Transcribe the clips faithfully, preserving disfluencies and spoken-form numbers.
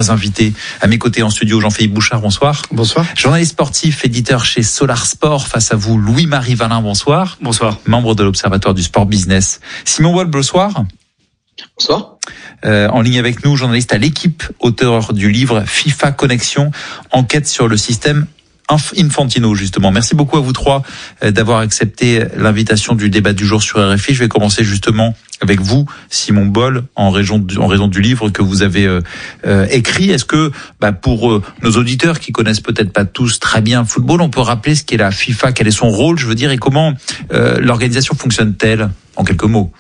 chers invités. À mes côtés en studio, Jean-Philippe Bouchard, bonsoir. Bonsoir. Journaliste sportif, éditeur chez Solar Sport. Face à vous, Louis-Marie Valin, bonsoir. Bonsoir. Membre de l'Observatoire du Sport Business. Simon Wolf, bonsoir. Bonsoir. Euh, en ligne avec nous, journaliste à l'Équipe, auteur du livre FIFA Connexion, enquête sur le système Infantino, justement. Merci beaucoup à vous trois d'avoir accepté l'invitation du débat du jour sur R F I. Je vais commencer justement avec vous, Simon Boll, en raison du, en raison du livre que vous avez euh, euh, écrit. Est-ce que, bah, pour euh, nos auditeurs qui connaissent peut-être pas tous très bien le football, on peut rappeler ce qu'est la FIFA, quel est son rôle, je veux dire, et comment euh, l'organisation fonctionne-t-elle, en quelques mots?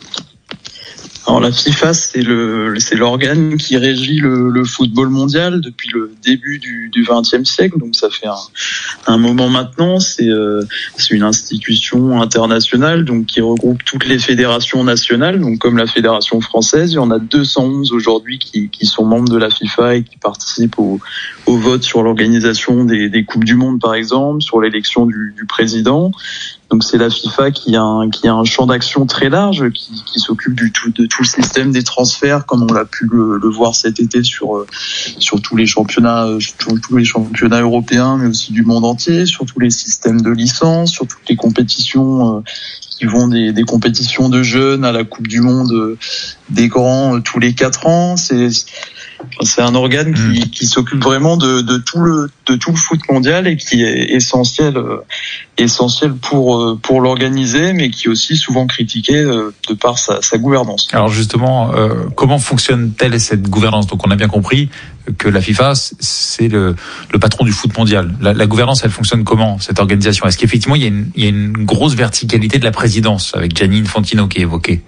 Alors la FIFA, c'est le, c'est l'organe qui régit le, le football mondial depuis le début du, du vingtième siècle. Donc ça fait un, un moment maintenant. C'est, euh, c'est une institution internationale donc qui regroupe toutes les fédérations nationales. Donc comme la fédération française, il y en a deux cent onze aujourd'hui qui, qui sont membres de la FIFA et qui participent au, au vote sur l'organisation des, des coupes du monde, par exemple, sur l'élection du, du président. Donc c'est la FIFA qui a un, qui a un champ d'action très large, qui, qui s'occupe du tout, de tout le système des transferts, comme on l'a pu le, le voir cet été sur sur tous les championnats, sur tous les championnats européens, mais aussi du monde entier, sur tous les systèmes de licence, sur toutes les compétitions qui vont des, des compétitions de jeunes à la Coupe du Monde des grands tous les quatre ans. C'est C'est un organe qui, qui s'occupe vraiment de, de tout le de tout le foot mondial et qui est essentiel essentiel pour pour l'organiser, mais qui est aussi souvent critiqué de par sa, sa gouvernance. Alors justement, euh, comment fonctionne-t-elle cette gouvernance? Donc on a bien compris que la FIFA c'est le le patron du foot mondial. La, la gouvernance, elle fonctionne comment, cette organisation? Est-ce qu'effectivement il y a une il y a une grosse verticalité de la présidence avec Gianni Infantino qui est évoqué?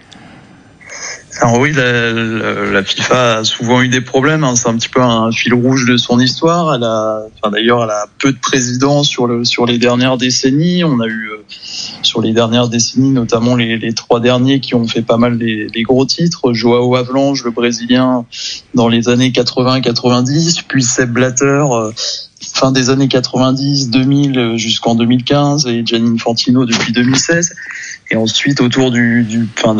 Alors oui, la, la, la FIFA a souvent eu des problèmes. Hein. C'est un petit peu un fil rouge de son histoire. Elle a, enfin d'ailleurs, elle a peu de présidents sur le sur les dernières décennies. On a eu euh, sur les dernières décennies, notamment les, les trois derniers qui ont fait pas mal des, des gros titres. Joao Havelange, le Brésilien, dans les années quatre-vingts quatre-vingt-dix, puis Sepp Blatter. Euh, fin des années quatre-vingt-dix, deux mille jusqu'en deux mille quinze et Gianni Infantino depuis deux mille seize. Et ensuite, autour du, du, enfin,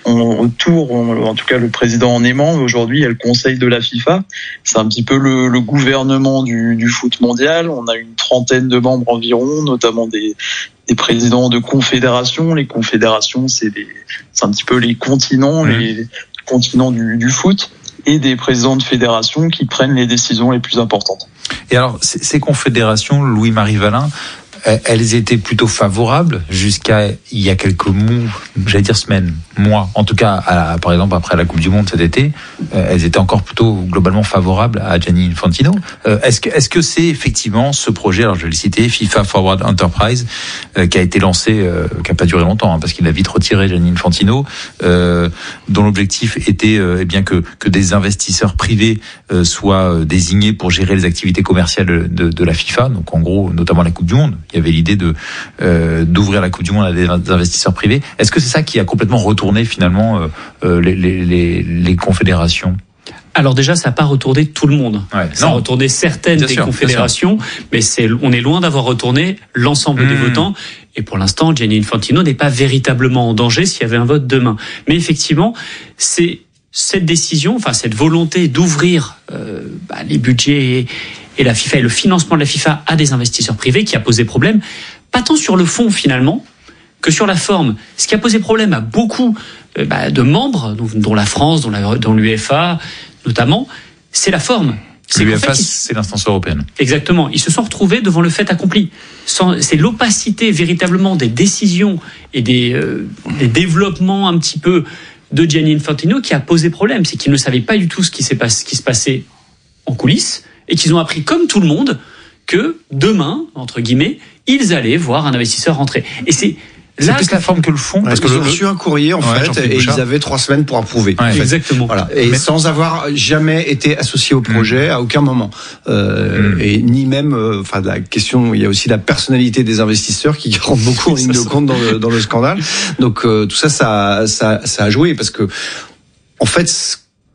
autour, en tout cas, le président en aimant, aujourd'hui, il y a le conseil de la FIFA. C'est un petit peu le, le gouvernement du, du foot mondial. On a une trentaine de membres environ, notamment des, des présidents de confédérations. Les confédérations, c'est des, c'est un petit peu les continents, mmh. les continents du, du foot, et des présidents de fédérations qui prennent les décisions les plus importantes. Et alors, ces confédérations, Louis-Marie Valin, elles étaient plutôt favorables jusqu'à il y a quelques mois, j'allais dire semaines, mois. En tout cas, à, par exemple, après la Coupe du Monde cet été, euh, elles étaient encore plutôt globalement favorables à Gianni Infantino. Euh, est-ce que, est-ce que c'est effectivement ce projet, alors je vais le citer, FIFA Forward Enterprise, euh, qui a été lancé, euh, qui n'a pas duré longtemps, hein, parce qu'il a vite retiré Gianni Infantino, euh, dont l'objectif était euh, eh bien que, que des investisseurs privés euh, soient désignés pour gérer les activités commerciales de, de, de la FIFA, donc en gros, notamment la Coupe du Monde. Il y avait l'idée de euh, d'ouvrir la Coupe du Monde à des investisseurs privés. Est-ce que c'est ça qui a complètement retourné finalement euh, les, les, les, les confédérations? Alors déjà, ça n'a pas retourné tout le monde. Ouais, ça non. a retourné certaines bien des sûr, confédérations, mais c'est, on est loin d'avoir retourné l'ensemble mmh. des votants. Et pour l'instant, Gianni Infantino n'est pas véritablement en danger s'il y avait un vote demain. Mais effectivement, c'est cette décision, enfin cette volonté d'ouvrir euh, bah, les budgets et la FIFA et le financement de la FIFA à des investisseurs privés qui a posé problème, pas tant sur le fond finalement que sur la forme. Ce qui a posé problème à beaucoup euh, bah, de membres, dont la France, dont, la, dont l'U F A notamment, c'est la forme. C'est L'U F A, c'est l'instance européenne. Exactement. Ils se sont retrouvés devant le fait accompli. Sans, c'est l'opacité véritablement des décisions et des, euh, des développements un petit peu de Gianni Infantino qui a posé problème. C'est qu'ils ne savaient pas du tout ce qui, s'est pas, ce qui se passait en coulisses et qu'ils ont appris comme tout le monde que demain, entre guillemets, ils allaient voir un investisseur rentrer. Et c'est C'est là, plus la forme que le fond. Parce que j'ai reçu un courrier, en ouais, fait, et ils avaient trois semaines pour approuver. Ouais, exactement. Voilà. Et mais sans avoir jamais été associé au projet mmh. à aucun moment. Euh, mmh. Et ni même, enfin, euh, la question, il y a aussi la personnalité des investisseurs qui rentre beaucoup en ligne de compte dans le, dans le scandale. Donc, euh, tout ça, ça, ça, ça a joué parce que, en fait,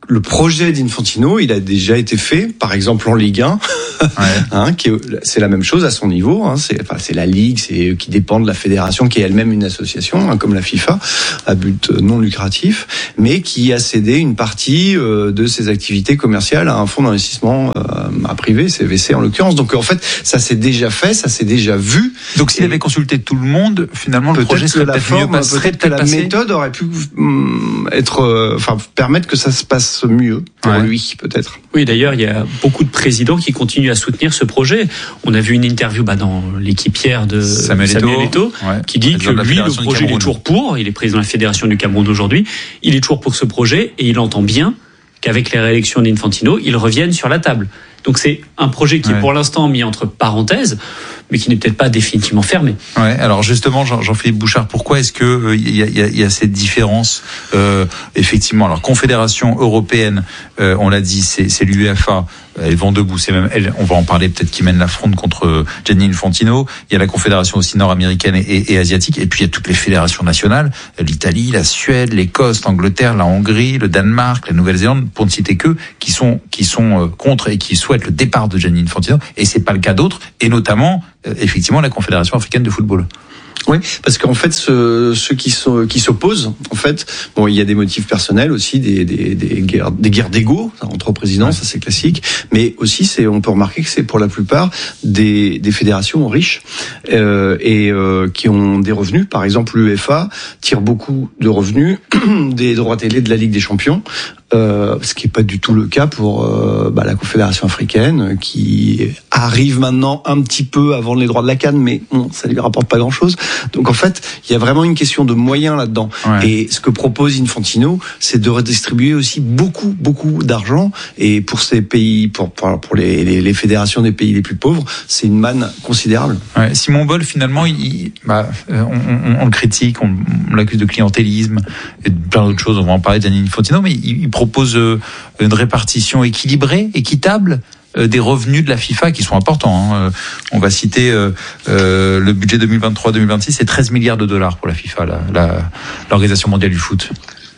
le projet d'Infantino, il a déjà été fait, par exemple en Ligue un, ouais. hein, qui est, c'est la même chose à son niveau. Hein, c'est, enfin, c'est la Ligue, c'est qui dépend de la fédération, qui est elle-même une association, hein, comme la FIFA, à but non lucratif, mais qui a cédé une partie euh, de ses activités commerciales à un fonds d'investissement euh, à privé, C V C en l'occurrence. Donc en fait, ça s'est déjà fait, ça s'est déjà vu. Donc s'il avait consulté tout le monde, finalement le projet serait peut-être mieux passé, peut-être que la passé. méthode aurait pu hum, être, euh, enfin permettre que ça se passe mieux pour ouais. lui, peut-être. Oui, d'ailleurs, il y a beaucoup de présidents qui continuent à soutenir ce projet. On a vu une interview bah, dans l'équipière de Samuel, Samuel Eto'o, ouais. qui dit que lui, le projet, il est toujours pour. Il est président de la Fédération du Cameroun aujourd'hui. Il est toujours pour ce projet et il entend bien qu'avec les réélections d'Infantino, ils reviennent sur la table. Donc c'est un projet qui ouais. est pour l'instant mis entre parenthèses, mais qui n'est peut-être pas définitivement fermé. Ouais. Alors justement, Jean- Jean-Philippe Bouchard, pourquoi est-ce que il euh, y, y, y a cette différence euh, effectivement, alors Confédération européenne, euh, on l'a dit, c'est, c'est l'U E F A. Elle vend debout, c'est même elle. On va en parler peut-être qui mène la fronde contre Gianni Infantino. Il y a la Confédération aussi nord-américaine et, et, et asiatique, et puis il y a toutes les fédérations nationales, l'Italie, la Suède, l'Écosse, l'Angleterre, la Hongrie, le Danemark, la Nouvelle-Zélande, pour ne citer que, qui sont qui sont euh, contre et qui souhaitent le départ de Gianni Infantino. Et c'est pas le cas d'autres, et notamment euh, effectivement la Confédération africaine de football. Oui, parce qu'en fait, ce, ceux qui, sont, qui s'opposent, en fait, bon, il y a des motifs personnels aussi, des, des, des guerres, des guerres d'ego entre présidents, ouais. ça c'est classique. Mais aussi, c'est, on peut remarquer que c'est pour la plupart des, des fédérations riches euh, et euh, qui ont des revenus. Par exemple, l'U E F A tire beaucoup de revenus des droits télé de la Ligue des Champions. Euh, ce qui n'est pas du tout le cas pour euh, bah, la Confédération africaine, qui arrive maintenant un petit peu avant les droits de la CAN, mais bon, ça lui rapporte pas grand-chose. Donc en fait, il y a vraiment une question de moyens là-dedans. Ouais. Et ce que propose Infantino, c'est de redistribuer aussi beaucoup, beaucoup d'argent. Et pour ces pays, pour pour, pour les, les, les fédérations des pays les plus pauvres, c'est une manne considérable. Ouais, Simon Boll, finalement, il, bah, on, on, on le critique, on, on l'accuse de clientélisme et de plein d'autres choses. On va en parler de Gianni Infantino, mais il, il propose une répartition équilibrée, équitable des revenus de la FIFA qui sont importants. Hein. On va citer euh, euh, le budget deux mille vingt-trois deux mille vingt-six, c'est treize milliards de dollars pour la FIFA, la, la, l'Organisation mondiale du foot.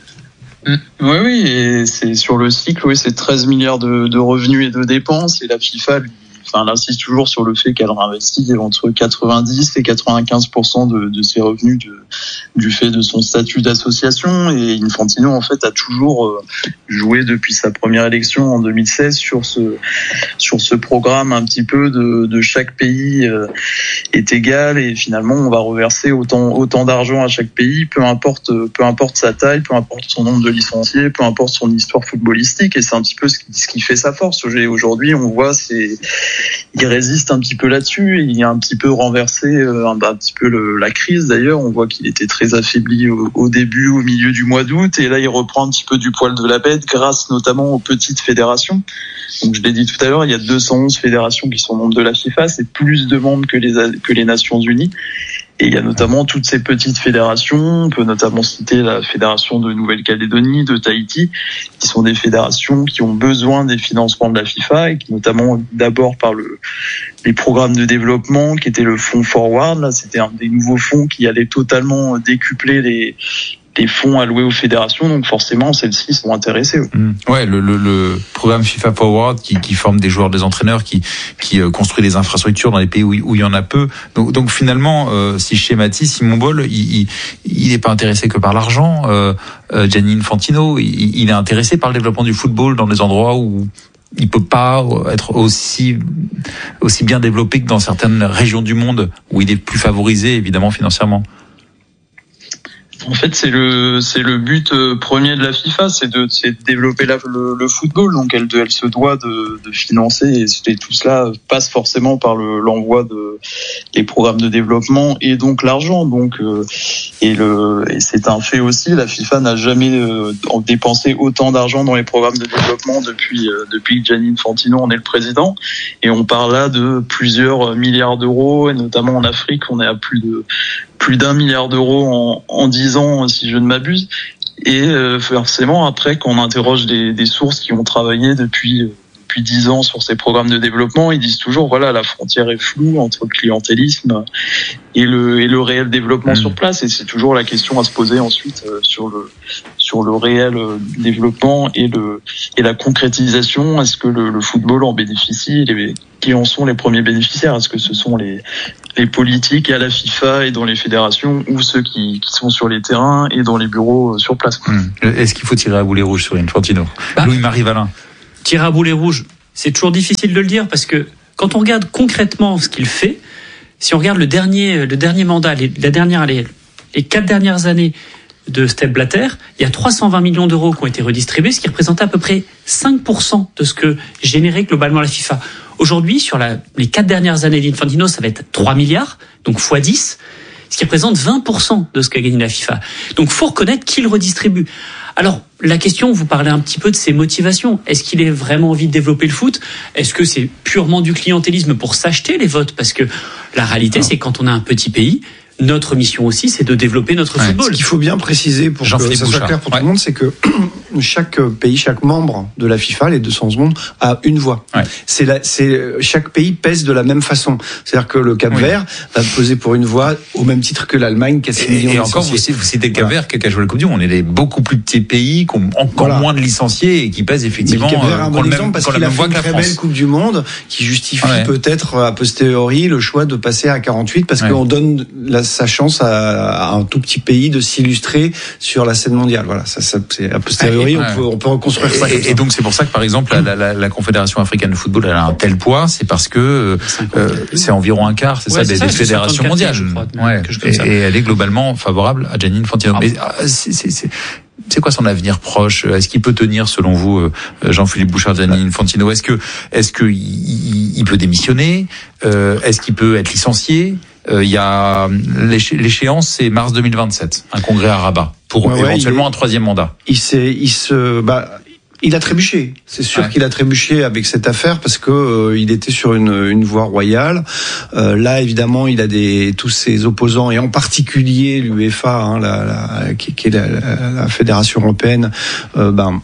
Oui, oui, et c'est sur le cycle, oui, c'est treize milliards de, de revenus et de dépenses, et la FIFA, lui, enfin, elle insiste toujours sur le fait qu'elle réinvestit entre quatre-vingt-dix et quatre-vingt-quinze pour cent de, de ses revenus de, du fait de son statut d'association. Et Infantino, en fait, a toujours joué depuis sa première élection en deux mille seize sur ce, sur ce programme un petit peu de, de chaque pays est égal et finalement, on va reverser autant, autant d'argent à chaque pays, peu importe, peu importe sa taille, peu importe son nombre de licenciés, peu importe son histoire footballistique. Et c'est un petit peu ce qui, ce qui fait sa force. Aujourd'hui, on voit, c'est, il résiste un petit peu là-dessus. Il a un petit peu renversé un, un petit peu le, la crise. D'ailleurs, on voit qu'il était très affaibli au, au début, au milieu du mois d'août, et là, il reprend un petit peu du poil de la bête, grâce notamment aux petites fédérations. Donc, je l'ai dit tout à l'heure, il y a deux cent onze fédérations qui sont membres de la FIFA. C'est plus de membres que les que les Nations Unies. Et il y a notamment toutes ces petites fédérations, on peut notamment citer la fédération de Nouvelle-Calédonie, de Tahiti, qui sont des fédérations qui ont besoin des financements de la FIFA et qui notamment d'abord par le, les programmes de développement qui étaient le fonds Forward, là c'était un des nouveaux fonds qui allait totalement décupler les les fonds alloués aux fédérations, donc forcément celles-ci sont intéressées. Mmh. Ouais, le, le, le programme FIFA Forward qui, qui forme des joueurs, des entraîneurs, qui, qui euh, construit des infrastructures dans les pays où, où il y en a peu. Donc, donc finalement, euh, si je schématise, Simon Boll, il, il n'est pas intéressé que par l'argent. Euh, euh, Gianni Infantino, il, il est intéressé par le développement du football dans des endroits où il peut pas être aussi aussi bien développé que dans certaines régions du monde où il est plus favorisé, évidemment, financièrement. En fait, c'est le c'est le but premier de la FIFA, c'est de, c'est de développer la, le, le football. Donc, elle, elle se doit de, de financer et, et tout cela passe forcément par le, l'envoi de des programmes de développement et donc l'argent. Donc, euh, et le et c'est un fait aussi. La FIFA n'a jamais euh, dépensé autant d'argent dans les programmes de développement depuis euh, depuis que Gianni Infantino en est le président. Et on parle là de plusieurs milliards d'euros et notamment en Afrique, on est à plus de plus d'un milliard d'euros en, en dix ans, si je ne m'abuse. Et euh, forcément, après, quand on interroge des, des sources qui ont travaillé depuis, depuis dix ans sur ces programmes de développement, ils disent toujours voilà, la frontière est floue entre le clientélisme et le et le réel développement mmh. sur place, et c'est toujours la question à se poser ensuite euh, sur le sur le réel développement et le et la concrétisation. Est-ce que le, le football en bénéficie? Les, qui en sont les premiers bénéficiaires? Est-ce que ce sont les les politiques à la FIFA et dans les fédérations, ou ceux qui, qui sont sur les terrains et dans les bureaux sur place? mmh. Est-ce qu'il faut tirer à boulet rouge sur Infantino? bah, Louis-Marie Valin. Tirer à boulet rouge, c'est toujours difficile de le dire, parce que quand on regarde concrètement ce qu'il fait, si on regarde le dernier le dernier mandat, les, la dernière les, les quatre dernières années de Sepp Blatter, il y a trois cent vingt millions d'euros qui ont été redistribués, ce qui représentait à peu près cinq pour cent de ce que générait globalement la FIFA. Aujourd'hui, sur la, les quatre dernières années d'Infantino, ça va être trois milliards, donc fois dix, ce qui représente vingt pour cent de ce qu'a gagné la FIFA. Donc, faut reconnaître qu'il redistribue. Alors, la question, vous parlez un petit peu de ses motivations. Est-ce qu'il a vraiment envie de développer le foot? Est-ce que c'est purement du clientélisme pour s'acheter les votes? Parce que la réalité, c'est que quand on a un petit pays, notre mission aussi, c'est de développer notre ouais, football. Ce qu'il faut bien préciser pour que ça soit clair pour ouais. tout le monde, c'est que chaque pays, chaque membre de la FIFA, les deux cent onze membres, a une voix. Ouais. C'est la, c'est, chaque pays pèse de la même façon. C'est-à-dire que le Cap-Vert oui. va peser pour une voix au même titre que l'Allemagne, qui a six millions de licenciés. Et encore, vous, vous citez le Cap-Vert voilà. qui a joué la Coupe du Monde. On est des beaucoup plus petits pays, qui ont encore voilà. moins de licenciés et qui pèsent effectivement. Mais le Cap-Vert a un bon exemple parce qu'il a fait une très belle Coupe du Monde qui justifie ouais. peut-être a posteriori le choix de passer à quarante-huit parce ouais. qu'on donne la, sa chance à à un tout petit pays de s'illustrer sur la scène mondiale. Voilà, ça, ça c'est a posteriori, ouais. on peut on peut reconstruire ça. Et, et donc c'est pour ça que par exemple la, la, la Confédération africaine de football elle a un tel poids, c'est parce que euh, c'est environ un quart, c'est ouais, ça, c'est des, ça, des fédérations mondiales. Crois, ouais. Et, et elle est globalement favorable à Gianni Infantino. Ah, Mais c'est, c'est, c'est C'est quoi son avenir proche? Est-ce qu'il peut tenir, selon vous, Jean-Philippe Bouchard, Gianni Infantino? Est-ce que, est-ce que il, il peut démissionner? euh, Est-ce qu'il peut être licencié? Il y a l'échéance, c'est mars deux mille vingt-sept, un congrès à Rabat pour ouais, éventuellement ouais, est, un troisième mandat. Il s'est, il se, bah. Il a trébuché, c'est sûr ouais. qu'il a trébuché avec cette affaire parce que euh, il était sur une, une voie royale. Euh, là, évidemment, il a des tous ses opposants et en particulier l'UEFA, hein, la, la, qui, qui est la, la, la fédération européenne, euh, ben,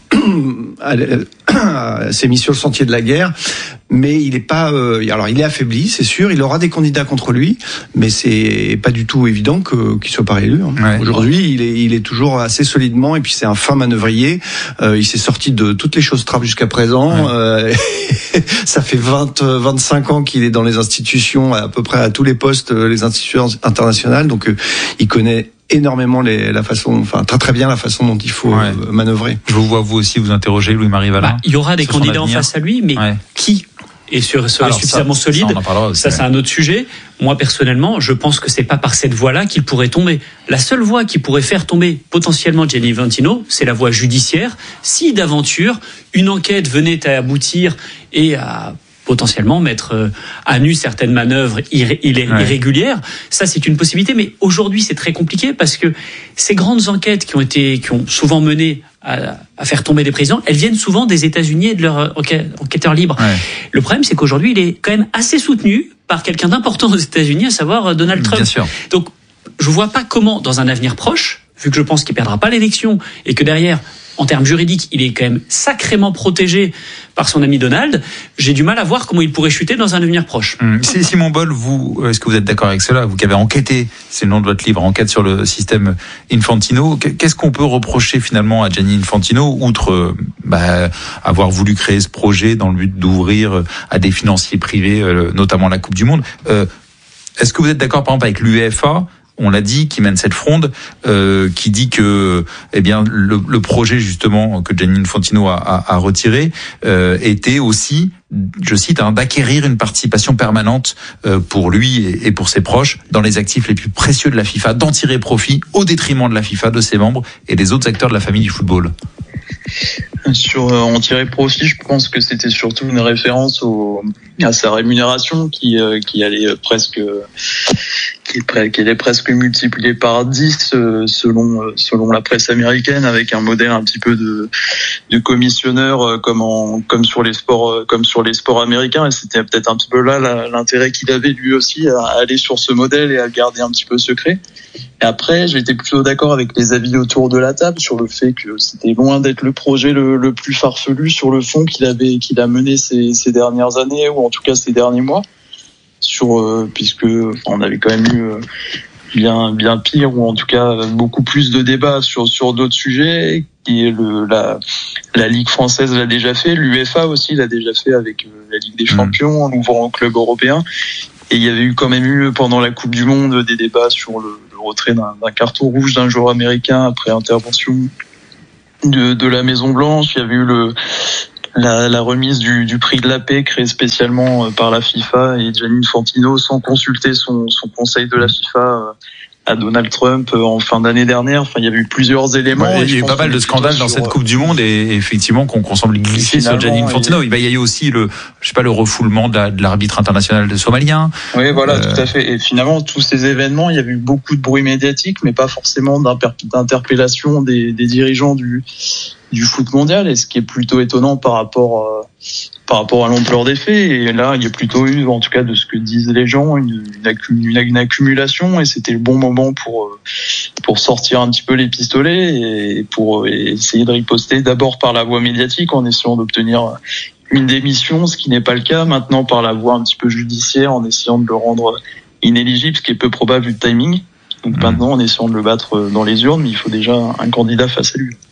s'est mis sur le sentier de la guerre. Mais il est pas, euh, alors il est affaibli, c'est sûr. Il aura des candidats contre lui, mais c'est pas du tout évident que qu'il soit pas réélu. Hein. Ouais. Aujourd'hui, il est, il est toujours assez solidement, et puis c'est un fin manœuvrier. Euh, il s'est sorti de toutes les choses trappes jusqu'à présent. Ouais. Euh, ça fait vingt, vingt-cinq ans qu'il est dans les institutions, à peu près à tous les postes, les institutions internationales. Donc, euh, il connaît énormément les, la façon, enfin très très bien la façon dont il faut ouais. manœuvrer. Je vous vois vous aussi vous interroger, Louis-Marie Valin. Bah, il y aura des candidats en face à lui, mais ouais. qui et sur serait Alors, suffisamment ça, solide, ça, aussi, ça c'est ouais. un autre sujet. Moi personnellement, je pense que c'est pas par cette voie-là qu'il pourrait tomber. La seule voie qui pourrait faire tomber potentiellement Gianni Infantino, c'est la voie judiciaire. Si d'aventure une enquête venait à aboutir et à potentiellement mettre à nu certaines manœuvres irré- irrégulières, ouais. ça c'est une possibilité. Mais aujourd'hui c'est très compliqué parce que ces grandes enquêtes qui ont été, qui ont souvent mené à, à faire tomber des présidents, elles viennent souvent des États-Unis et de leurs enquêteurs libres. Ouais. Le problème c'est qu'aujourd'hui il est quand même assez soutenu par quelqu'un d'important aux États-Unis, à savoir Donald Trump. Bien sûr. Donc je vois pas comment dans un avenir proche, vu que je pense qu'il perdra pas l'élection et que derrière, en termes juridiques, il est quand même sacrément protégé par son ami Donald. J'ai du mal à voir comment il pourrait chuter dans un avenir proche. Mmh. Simon Boll, vous, est-ce que vous êtes d'accord avec cela? Vous qui avez enquêté, c'est le nom de votre livre, enquête sur le système Infantino. Qu'est-ce qu'on peut reprocher finalement à Gianni Infantino, outre bah, avoir voulu créer ce projet dans le but d'ouvrir à des financiers privés, notamment la Coupe du Monde? euh, Est-ce que vous êtes d'accord, par exemple, avec l'UEFA? On l'a dit, qui mène cette fronde, euh, qui dit que, eh bien, le, le projet justement que Gianni Infantino a, a, a retiré euh, était aussi, je cite, hein, d'acquérir une participation permanente euh, pour lui et, et pour ses proches dans les actifs les plus précieux de la FIFA, d'en tirer profit au détriment de la FIFA, de ses membres et des autres acteurs de la famille du football. Sur euh, en tirer profit, je pense que c'était surtout une référence au, à sa rémunération qui euh, qui allait presque qui est, qui est presque multipliée par dix euh, selon euh, selon la presse américaine, avec un modèle un petit peu de de commissionneur euh, comme en comme sur les sports euh, comme sur les sports américains, et c'était peut-être un petit peu là la, l'intérêt qu'il avait lui aussi à aller sur ce modèle et à le garder un petit peu secret. Après, j'étais plutôt d'accord avec les avis autour de la table sur le fait que c'était loin d'être le projet le, le plus farfelu sur le fond qu'il avait, qu'il a mené ces, ces dernières années, ou en tout cas ces derniers mois. Sur, euh, puisque enfin, on avait quand même eu euh, bien, bien pire, ou en tout cas beaucoup plus de débats sur, sur d'autres sujets. Et le, la, la Ligue française l'a déjà fait, l'U F A aussi l'a déjà fait avec euh, la Ligue des Champions, en ouvrant au club européen. Et il y avait eu quand même eu pendant la Coupe du Monde des débats sur le, le retrait d'un, d'un carton rouge d'un joueur américain après intervention de, de la Maison Blanche. Il y avait eu le, la, la remise du, du prix de la paix créé spécialement par la FIFA, et Gianni Infantino, sans consulter son, son conseil de la FIFA, à Donald Trump en fin d'année dernière. Enfin, il y avait eu plusieurs éléments. Ouais, il y a eu pas mal de scandales dans cette Coupe du Monde, et effectivement qu'on, qu'on semble glisser sur Gianni Infantino. Il... il y a eu aussi le, je sais pas, le refoulement de, la, de l'arbitre international de somalien. Oui, voilà, euh... tout à fait. Et finalement, tous ces événements, il y avait eu beaucoup de bruit médiatique, mais pas forcément d'interpellation des, des dirigeants du, du foot mondial. Et ce qui est plutôt étonnant par rapport, euh, par rapport à l'ampleur des faits. Et là, il y a plutôt eu, en tout cas de ce que disent les gens, une, une, une accumulation, et c'était le bon moment pour, pour sortir un petit peu les pistolets et pour essayer de riposter d'abord par la voie médiatique en essayant d'obtenir une démission, ce qui n'est pas le cas. Maintenant, par la voie un petit peu judiciaire, en essayant de le rendre inéligible, ce qui est peu probable vu le timing. Donc mmh. maintenant, en essayant de le battre dans les urnes, mais il faut déjà un candidat face à lui.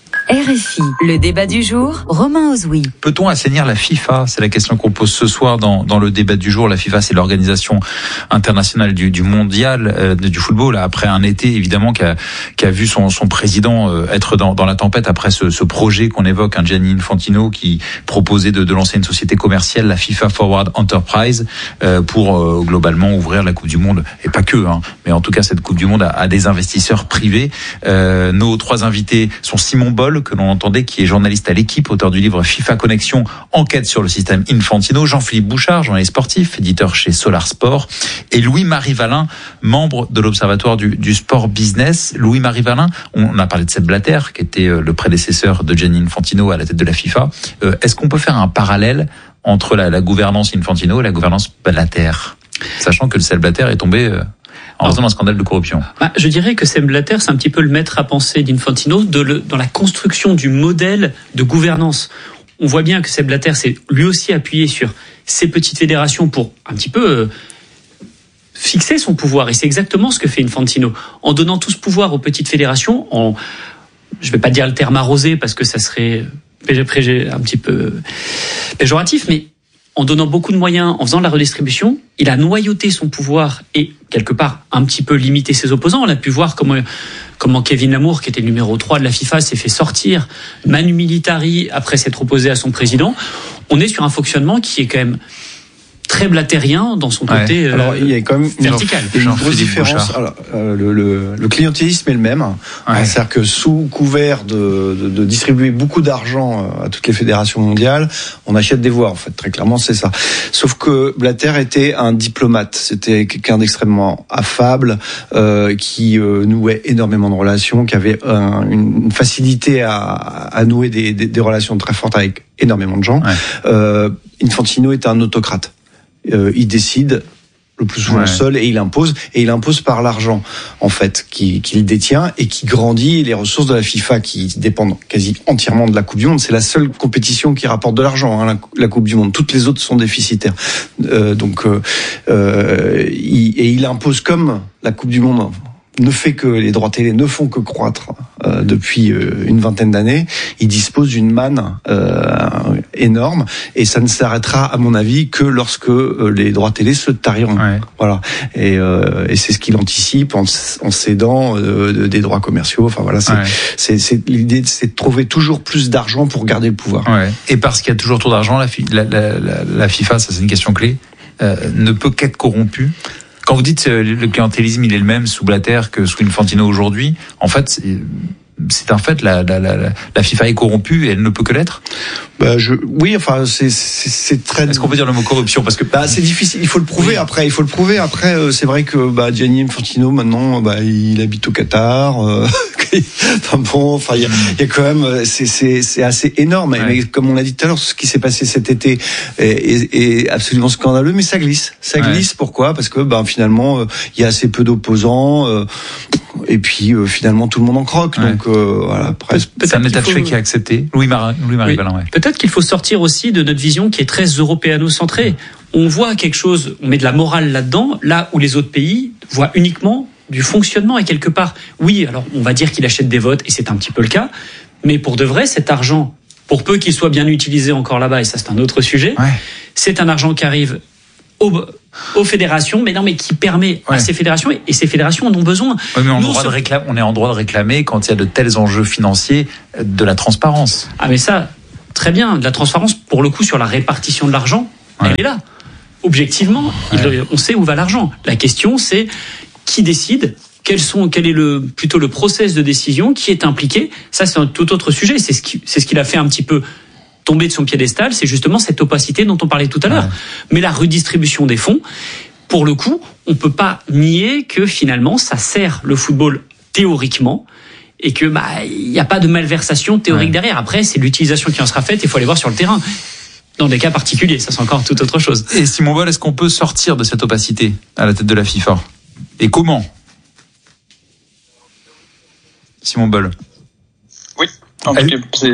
R F I, le débat du jour, Romain Ozoui. Peut-on assainir la FIFA ? C'est la question qu'on pose ce soir dans, dans le débat du jour. La FIFA, c'est l'organisation internationale du, du mondial, euh, du football, après un été évidemment qui a, qui a vu son, son président euh, être dans, dans la tempête après ce, ce projet qu'on évoque, un Gianni Infantino qui proposait de, de lancer une société commerciale, la FIFA Forward Enterprise, euh, pour euh, globalement ouvrir la Coupe du Monde, et pas que, hein, mais en tout cas cette Coupe du Monde à, à des investisseurs privés. Euh, nos trois invités sont Simon Boll, que l'on entendait, qui est journaliste à l'Équipe, auteur du livre FIFA Connexion, enquête sur le système Infantino, Jean-Philippe Bouchard, journaliste sportif, éditeur chez Solar Sport, et Louis-Marie Valin, membre de l'Observatoire du, du sport business. Louis-Marie Valin, on a parlé de Sepp Blatter, qui était le prédécesseur de Gianni Infantino à la tête de la FIFA. Euh, est-ce qu'on peut faire un parallèle entre la, la gouvernance Infantino et la gouvernance Blatter, sachant que le Sepp Blatter est tombé... Euh, en raison d'un scandale de corruption? Bah, je dirais que Sepp Blatter, c'est un petit peu le maître à penser d'Infantino de le, dans la construction du modèle de gouvernance. On voit bien que Sepp Blatter s'est lui aussi appuyé sur ces petites fédérations pour un petit peu euh, fixer son pouvoir. Et c'est exactement ce que fait Infantino. En donnant tout ce pouvoir aux petites fédérations, en, je ne vais pas dire le terme arrosé parce que ça serait un petit peu péjoratif, mais en donnant beaucoup de moyens, en faisant de la redistribution, il a noyauté son pouvoir et, quelque part, un petit peu limité ses opposants. On a pu voir comment, comment Kevin Lamour, qui était le numéro trois de la FIFA, s'est fait sortir Manu Militari après s'être opposé à son président. On est sur un fonctionnement qui est quand même très blattérien dans son côté ouais. Alors, il y a quand même vertical. Une, une grosse différence. Alors, euh, le, le, le clientélisme est le même. Ouais. C'est-à-dire que sous couvert de, de, de distribuer beaucoup d'argent à toutes les fédérations mondiales, on achète des voix, en fait. Très clairement, c'est ça. Sauf que Blatter était un diplomate. C'était quelqu'un d'extrêmement affable, euh, qui euh, nouait énormément de relations, qui avait un, une facilité à, à nouer des, des, des relations très fortes avec énormément de gens. Ouais. Euh, Infantino est un autocrate. Euh, il décide le plus souvent ouais. seul et il impose, et il impose par l'argent en fait qu'il, qu'il détient et qui grandit les ressources de la FIFA qui dépendent quasi entièrement de la Coupe du Monde. C'est la seule compétition qui rapporte de l'argent, hein, la, la Coupe du Monde. Toutes les autres sont déficitaires. Euh, donc, euh, euh, il, et il impose comme la Coupe du Monde ne fait que les droits télé ne font que croître euh, depuis euh, une vingtaine d'années. Il dispose d'une manne euh, énorme et ça ne s'arrêtera à mon avis que lorsque euh, les droits télé se tariront. Ouais. Voilà. Et, euh, et c'est ce qu'il anticipe en, en cédant euh, des droits commerciaux. Enfin voilà, c'est, ouais. c'est, c'est l'idée, c'est de trouver toujours plus d'argent pour garder le pouvoir. Ouais. Et parce qu'il y a toujours trop d'argent, la, la, la, la FIFA, ça c'est une question clé, euh, ne peut qu'être corrompue. Quand vous dites euh, le clientélisme, il est le même sous Blatter que sous Infantino aujourd'hui, en fait, c'est, c'est un fait, la, la, la, la FIFA est corrompue et elle ne peut que l'être. Bah, je, oui, enfin, c'est, c'est, c'est très. Est-ce qu'on peut dire le mot corruption parce que bah, c'est difficile. Il faut le prouver oui. après. Il faut le prouver après. Euh, c'est vrai que bah, Gianni Infantino maintenant, bah, il habite au Qatar. Euh, enfin bon, enfin, il y a, il y a quand même, c'est, c'est, c'est assez énorme. Ouais. Mais comme on l'a dit tout à l'heure, ce qui s'est passé cet été est, est, est absolument scandaleux. Mais ça glisse. Ça glisse. Ouais. Pourquoi ? Parce que bah, finalement, il euh, y a assez peu d'opposants. Euh, et puis euh, finalement tout le monde en croque. Ouais. Donc euh, voilà, après, c'est un état de fait qui a accepté. Louis-Marie Louis oui. Valin, ouais. Peut-être qu'il faut sortir aussi de notre vision qui est très européano-centrée. Mmh. On voit quelque chose, on met de la morale là-dedans, là où les autres pays voient uniquement du fonctionnement et quelque part, oui, alors on va dire qu'il achète des votes et c'est un petit peu le cas, mais pour de vrai, cet argent, pour peu qu'il soit bien utilisé encore là-bas, et ça c'est un autre sujet, ouais. c'est un argent qui arrive aux, aux fédérations, mais non, mais qui permet ouais. à ces fédérations, et ces fédérations en ont besoin. Oui, mais on, Nous, droit on, se... de réclame, on est en droit de réclamer, quand il y a de tels enjeux financiers, de la transparence. Ah mais ça, très bien, de la transparence, pour le coup, sur la répartition de l'argent, ouais. elle est là. Objectivement, ouais. il, on sait où va l'argent. La question, c'est qui décide, quels sont, quel est le, plutôt le process de décision, qui est impliqué. Ça, c'est un tout autre sujet. C'est ce qui, c'est ce qu'il a fait un petit peu tomber de son piédestal. C'est justement cette opacité dont on parlait tout à l'heure. Ouais. Mais la redistribution des fonds, pour le coup, on peut pas nier que finalement, ça sert le football théoriquement. Et que, bah, il n'y a pas de malversation théorique ouais. derrière. Après, c'est l'utilisation qui en sera faite. Il faut aller voir sur le terrain. Dans des cas particuliers, ça c'est encore tout autre chose. Et Simon Boll, est-ce qu'on peut sortir de cette opacité à la tête de la FIFA ? Et comment ? Simon Boll. Oui, en tout cas, c'est...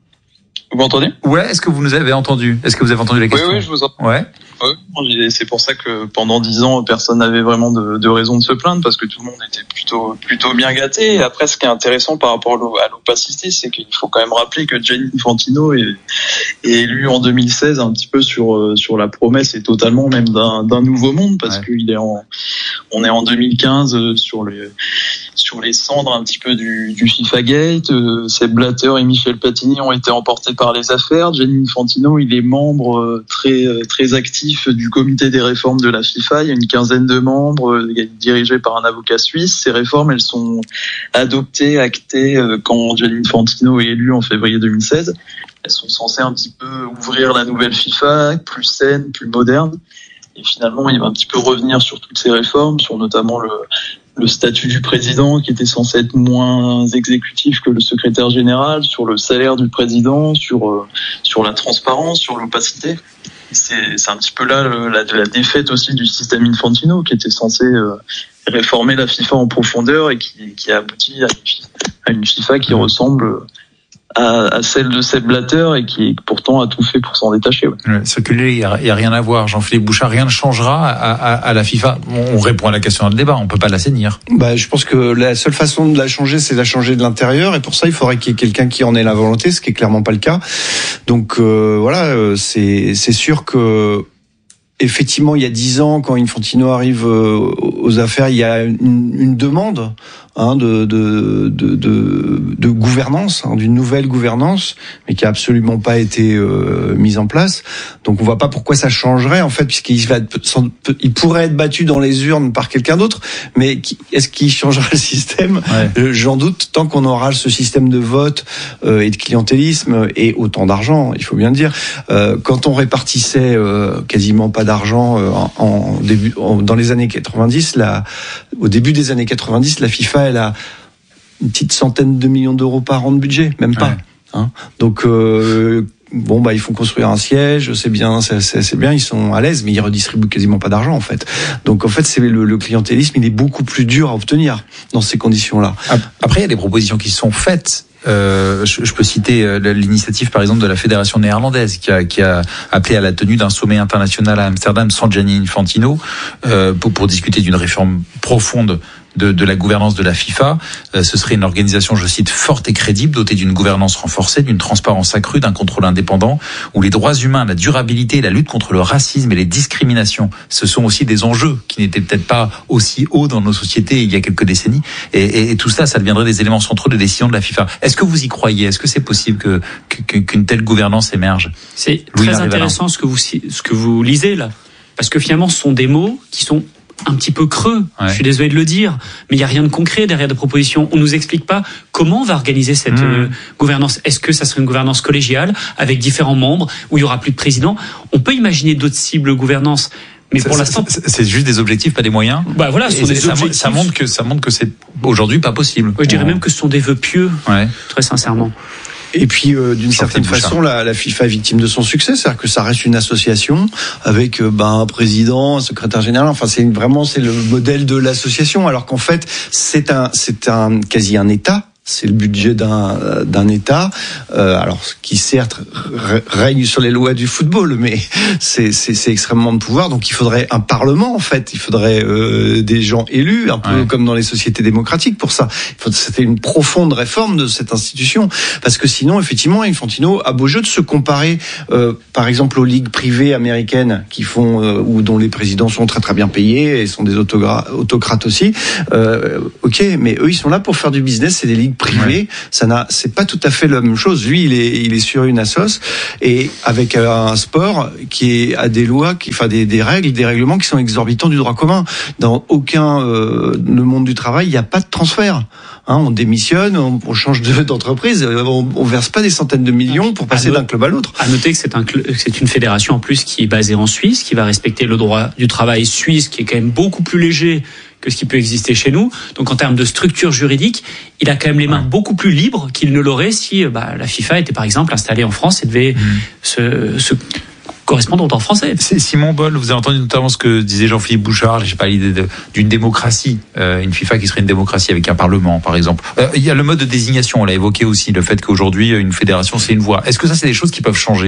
Vous m'entendez ? Ouais, est-ce que vous nous avez entendu ? Est-ce que vous avez entendu la question ? Oui, oui, je vous entends. Ouais. Ouais, c'est pour ça que pendant dix ans, personne n'avait vraiment de, de raison de se plaindre parce que tout le monde était plutôt plutôt bien gâté. Et après, ce qui est intéressant par rapport à l'opacité, c'est qu'il faut quand même rappeler que Gianni Infantino est, est élu en deux mille seize un petit peu sur sur la promesse et totalement même d'un, d'un nouveau monde parce ouais. qu'il est en on est en deux mille quinze sur les sur les cendres un petit peu du, du FIFA Gate. Sepp Blatter et Michel Platini ont été emportés par les affaires. Gianni Infantino, il est membre très très actif du comité des réformes de la FIFA. Il y a une quinzaine de membres dirigés par un avocat suisse. Ces réformes, elles sont adoptées, actées quand Gianni Infantino est élu en février deux mille seize. Elles sont censées un petit peu ouvrir la nouvelle FIFA, plus saine, plus moderne. Et finalement, il va un petit peu revenir sur toutes ces réformes, sur notamment le, le statut du président qui était censé être moins exécutif que le secrétaire général, sur le salaire du président, sur, euh, sur la transparence, sur l'opacité. C'est, c'est un petit peu là le, la, la défaite aussi du système Infantino qui était censé euh, réformer la FIFA en profondeur et qui, qui a abouti à une, à une FIFA qui ressemble à, à celle de Sepp Blatter et qui pourtant a tout fait pour s'en détacher. Ouais. Ouais, circuler, il n'y a, a rien à voir. Jean-Philippe Bouchard, rien ne changera à, à, à la FIFA. On répond à la question dans le débat, on ne peut pas l'assainir. Bah, je pense que la seule façon de la changer, c'est de la changer de l'intérieur. Et pour ça, il faudrait qu'il y ait quelqu'un qui en ait la volonté, ce qui est clairement pas le cas. Donc euh, voilà, c'est, c'est sûr que effectivement, il y a dix ans, quand Infantino arrive aux affaires, il y a une, une demande hein, de, de, de, de, de gouvernance, hein, d'une nouvelle gouvernance, mais qui a absolument pas été euh, mise en place. Donc, on voit pas pourquoi ça changerait en fait, puisqu'il va, il pourrait être battu dans les urnes par quelqu'un d'autre, mais qui, est-ce qu'il changera le système ? Ouais. J'en doute. Tant qu'on aura ce système de vote euh, et de clientélisme et autant d'argent, il faut bien le dire. Euh, quand on répartissait euh, quasiment pas d'argent euh, en, en début, en, dans les années quatre-vingt-dix, la, au début des années quatre-vingt-dix, la FIFA, elle a une petite centaine de millions d'euros par an de budget, même pas. Ouais. Hein. Donc euh, bon bah ils font construire un siège, c'est bien, c'est, c'est, c'est bien, ils sont à l'aise, mais ils redistribuent quasiment pas d'argent en fait. Donc en fait c'est le, le clientélisme, il est beaucoup plus dur à obtenir dans ces conditions-là. Après il y a des propositions qui sont faites. Euh, je, je peux citer euh, l'initiative par exemple de la fédération néerlandaise qui a, qui a appelé à la tenue d'un sommet international à Amsterdam sans Gianni Infantino euh, pour, pour discuter d'une réforme profonde de, de la gouvernance de la FIFA. Euh, ce serait une organisation, je cite, forte et crédible, dotée d'une gouvernance renforcée, d'une transparence accrue, d'un contrôle indépendant, où les droits humains, la durabilité, la lutte contre le racisme et les discriminations, ce sont aussi des enjeux qui n'étaient peut-être pas aussi hauts dans nos sociétés il y a quelques décennies. Et, et, et tout ça, ça deviendrait des éléments centraux de décision de la FIFA. Est-ce que vous y croyez ? Est-ce que c'est possible que, que qu'une telle gouvernance émerge ? C'est Louis très intéressant ce que vous ce que vous lisez là, parce que finalement, ce sont des mots qui sont un petit peu creux, ouais. Je suis désolé de le dire, mais il n'y a rien de concret derrière des propositions. On nous explique pas comment on va organiser cette mmh. euh, gouvernance. Est-ce que ça serait une gouvernance collégiale avec différents membres où il y aura plus de président ? On peut imaginer d'autres cibles de gouvernance. Mais c'est, pour l'instant, c'est, c'est juste des objectifs, pas des moyens. Bah voilà, ce sont des ça, objectifs. Ça montre que ça montre que c'est aujourd'hui pas possible. Ouais, je dirais ouais. même que ce sont des vœux pieux, ouais. très sincèrement. Et puis, euh, d'une certaine façon, la, la FIFA est victime de son succès, c'est-à-dire que ça reste une association avec euh, ben, un président, un secrétaire général. Enfin, c'est une, vraiment c'est le modèle de l'association, alors qu'en fait, c'est un, c'est un quasi un État. C'est le budget d'un d'un État, euh, alors qui certes règne sur les lois du football, mais c'est c'est c'est extrêmement de pouvoir. Donc il faudrait un parlement en fait, il faudrait euh, des gens élus, un peu ouais. comme dans les sociétés démocratiques. Pour ça, il faut, c'était une profonde réforme de cette institution, parce que sinon effectivement, Infantino a beau jeu de se comparer, euh, par exemple aux ligues privées américaines qui font euh, ou dont les présidents sont très très bien payés et sont des autocrates, autocrates aussi. Euh, ok, mais eux ils sont là pour faire du business, c'est des ligues privé, ouais. ça n'a, c'est pas tout à fait la même chose. Lui, il est, il est sur une assoce et avec un sport qui est à des lois, qui, enfin des, des règles, des règlements qui sont exorbitants du droit commun. Dans aucun euh, le monde du travail, il n'y a pas de transfert. Hein, on démissionne, on, on change de, d'entreprise, on, on verse pas des centaines de millions pour passer d'un club à l'autre. À noter que c'est un, c'est une fédération en plus qui est basée en Suisse, qui va respecter le droit du travail suisse, qui est quand même beaucoup plus léger que ce qui peut exister chez nous. Donc en termes de structure juridique, il a quand même les mains beaucoup plus libres qu'il ne l'aurait si bah, la FIFA était par exemple installée en France et devait mmh. se, se correspondre au droit français. C'est Simon Boll, vous avez entendu notamment ce que disait Jean-Philippe Bouchard, je sais pas, l'idée de, d'une démocratie, euh, une FIFA qui serait une démocratie avec un parlement par exemple. Euh, il y a le mode de désignation, on l'a évoqué aussi, le fait qu'aujourd'hui une fédération c'est une voix. Est-ce que ça c'est des choses qui peuvent changer ?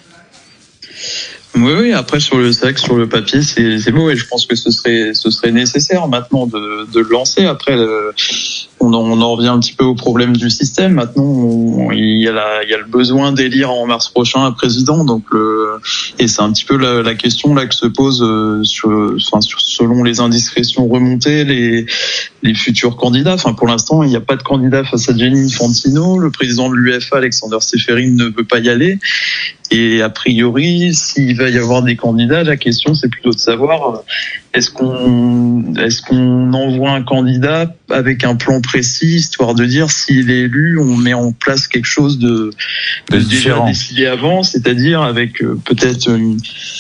Oui, oui. Après, sur le, c'est vrai que sur le papier, c'est, c'est beau et je pense que ce serait, ce serait nécessaire maintenant de, de le lancer. Après, le, on, en, on en revient un petit peu au problème du système. Maintenant, on, il y a la, il y a le besoin d'élire en mars prochain un président. Donc, le, et c'est un petit peu la, la question là que se pose euh, sur, enfin, sur, selon les indiscrétions remontées, les, les futurs candidats. Enfin, pour l'instant, il n'y a pas de candidat face à Gianni Infantino. Le président de l'U E F A, Alexander Ceferin, ne veut pas y aller. Et a priori, s'il va y avoir des candidats, la question c'est plutôt de savoir est-ce qu'on est-ce qu'on envoie un candidat avec un plan précis, histoire de dire s'il est élu, on met en place quelque chose de, de déjà décidé avant, c'est-à-dire avec euh, peut-être une,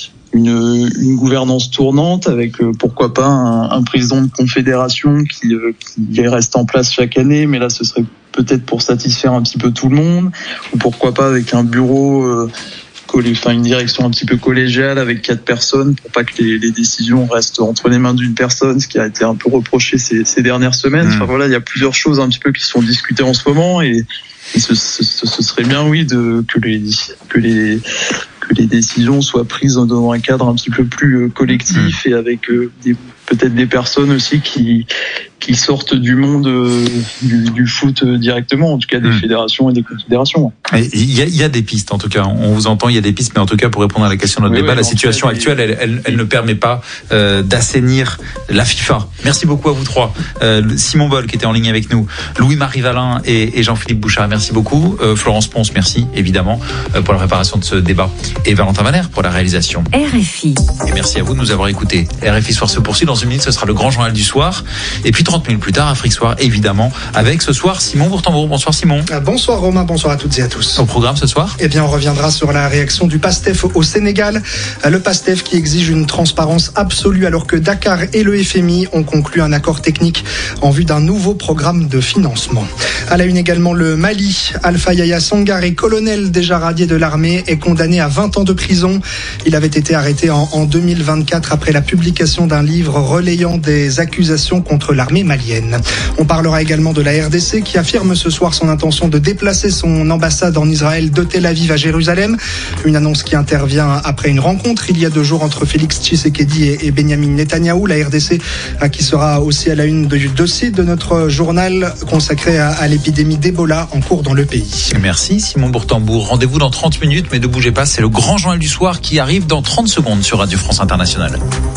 une une gouvernance tournante, avec euh, pourquoi pas un, un président de confédération qui, euh, qui reste en place chaque année, mais là ce serait peut-être pour satisfaire un petit peu tout le monde, ou pourquoi pas avec un bureau, euh, collé, enfin une direction un petit peu collégiale avec quatre personnes pour pas que les, les décisions restent entre les mains d'une personne, ce qui a été un peu reproché ces, ces dernières semaines. Mmh. Enfin voilà, il y a plusieurs choses un petit peu qui sont discutées en ce moment et, et ce, ce, ce serait bien, oui, de que les que les que les décisions soient prises dans un cadre un petit peu plus collectif et avec des, peut-être des personnes aussi qui qui sortent du monde euh, du, du foot directement, en tout cas des mmh. fédérations et des confédérations. Il y a, il y a des pistes, en tout cas. On vous entend, il y a des pistes, mais en tout cas, pour répondre à la question de notre oui, débat, oui, la situation cas, actuelle, elle, elle, elle ne permet pas euh, d'assainir la FIFA. Merci beaucoup à vous trois. Euh, Simon Boll, qui était en ligne avec nous, Louis-Marie Valin et, et Jean-Philippe Bouchard, merci beaucoup. Euh, Florence Ponce, merci, évidemment, euh, pour la préparation de ce débat. Et Valentin Vaner pour la réalisation. R F I. Et merci à vous de nous avoir écoutés. R F I Soir se poursuit. Dans une minute, ce sera le grand journal du soir. Et puis, trente minutes plus tard, Afrique Soir, évidemment, avec ce soir Simon Bourtambour. Bonsoir Simon. Bonsoir Romain, bonsoir à toutes et à tous. Au programme ce soir ? Eh bien, on reviendra sur la réaction du PASTEF au Sénégal. Le PASTEF qui exige une transparence absolue alors que Dakar et le F M I ont conclu un accord technique en vue d'un nouveau programme de financement. À la une également, le Mali. Alpha Yaya Sangaré, colonel déjà radié de l'armée, est condamné à vingt ans de prison. Il avait été arrêté en, en deux mille vingt-quatre après la publication d'un livre relayant des accusations contre l'armée malienne. On parlera également de la R D C qui affirme ce soir son intention de déplacer son ambassade en Israël de Tel Aviv à Jérusalem. Une annonce qui intervient après une rencontre il y a deux jours entre Félix Tshisekedi et Benyamin Netanyahou. La R D C qui sera aussi à la une du dossier de notre journal consacré à, à l'épidémie d'Ebola en cours dans le pays. Merci Simon Bourtambour. Rendez-vous dans trente minutes, mais ne bougez pas, c'est le grand journal du soir qui arrive dans trente secondes sur Radio France Internationale.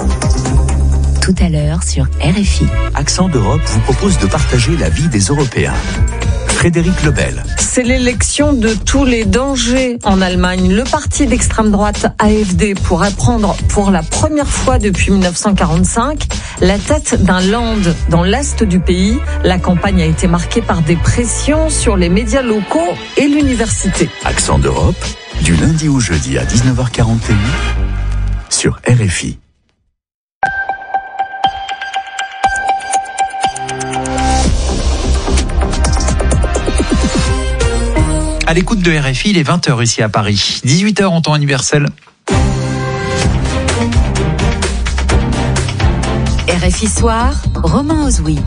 Tout à l'heure sur R F I. Accent d'Europe vous propose de partager la vie des Européens. Frédéric Lebel. C'est l'élection de tous les dangers en Allemagne. Le parti d'extrême droite A F D pourrait prendre pour la première fois depuis dix-neuf cent quarante-cinq la tête d'un land dans l'est du pays. La campagne a été marquée par des pressions sur les médias locaux et l'université. Accent d'Europe, du lundi au jeudi à dix-neuf heures quarante et un sur R F I. À l'écoute de R F I, il est vingt heures ici à Paris. dix-huit heures en temps universel. R F I Soir, Romain Ozoui.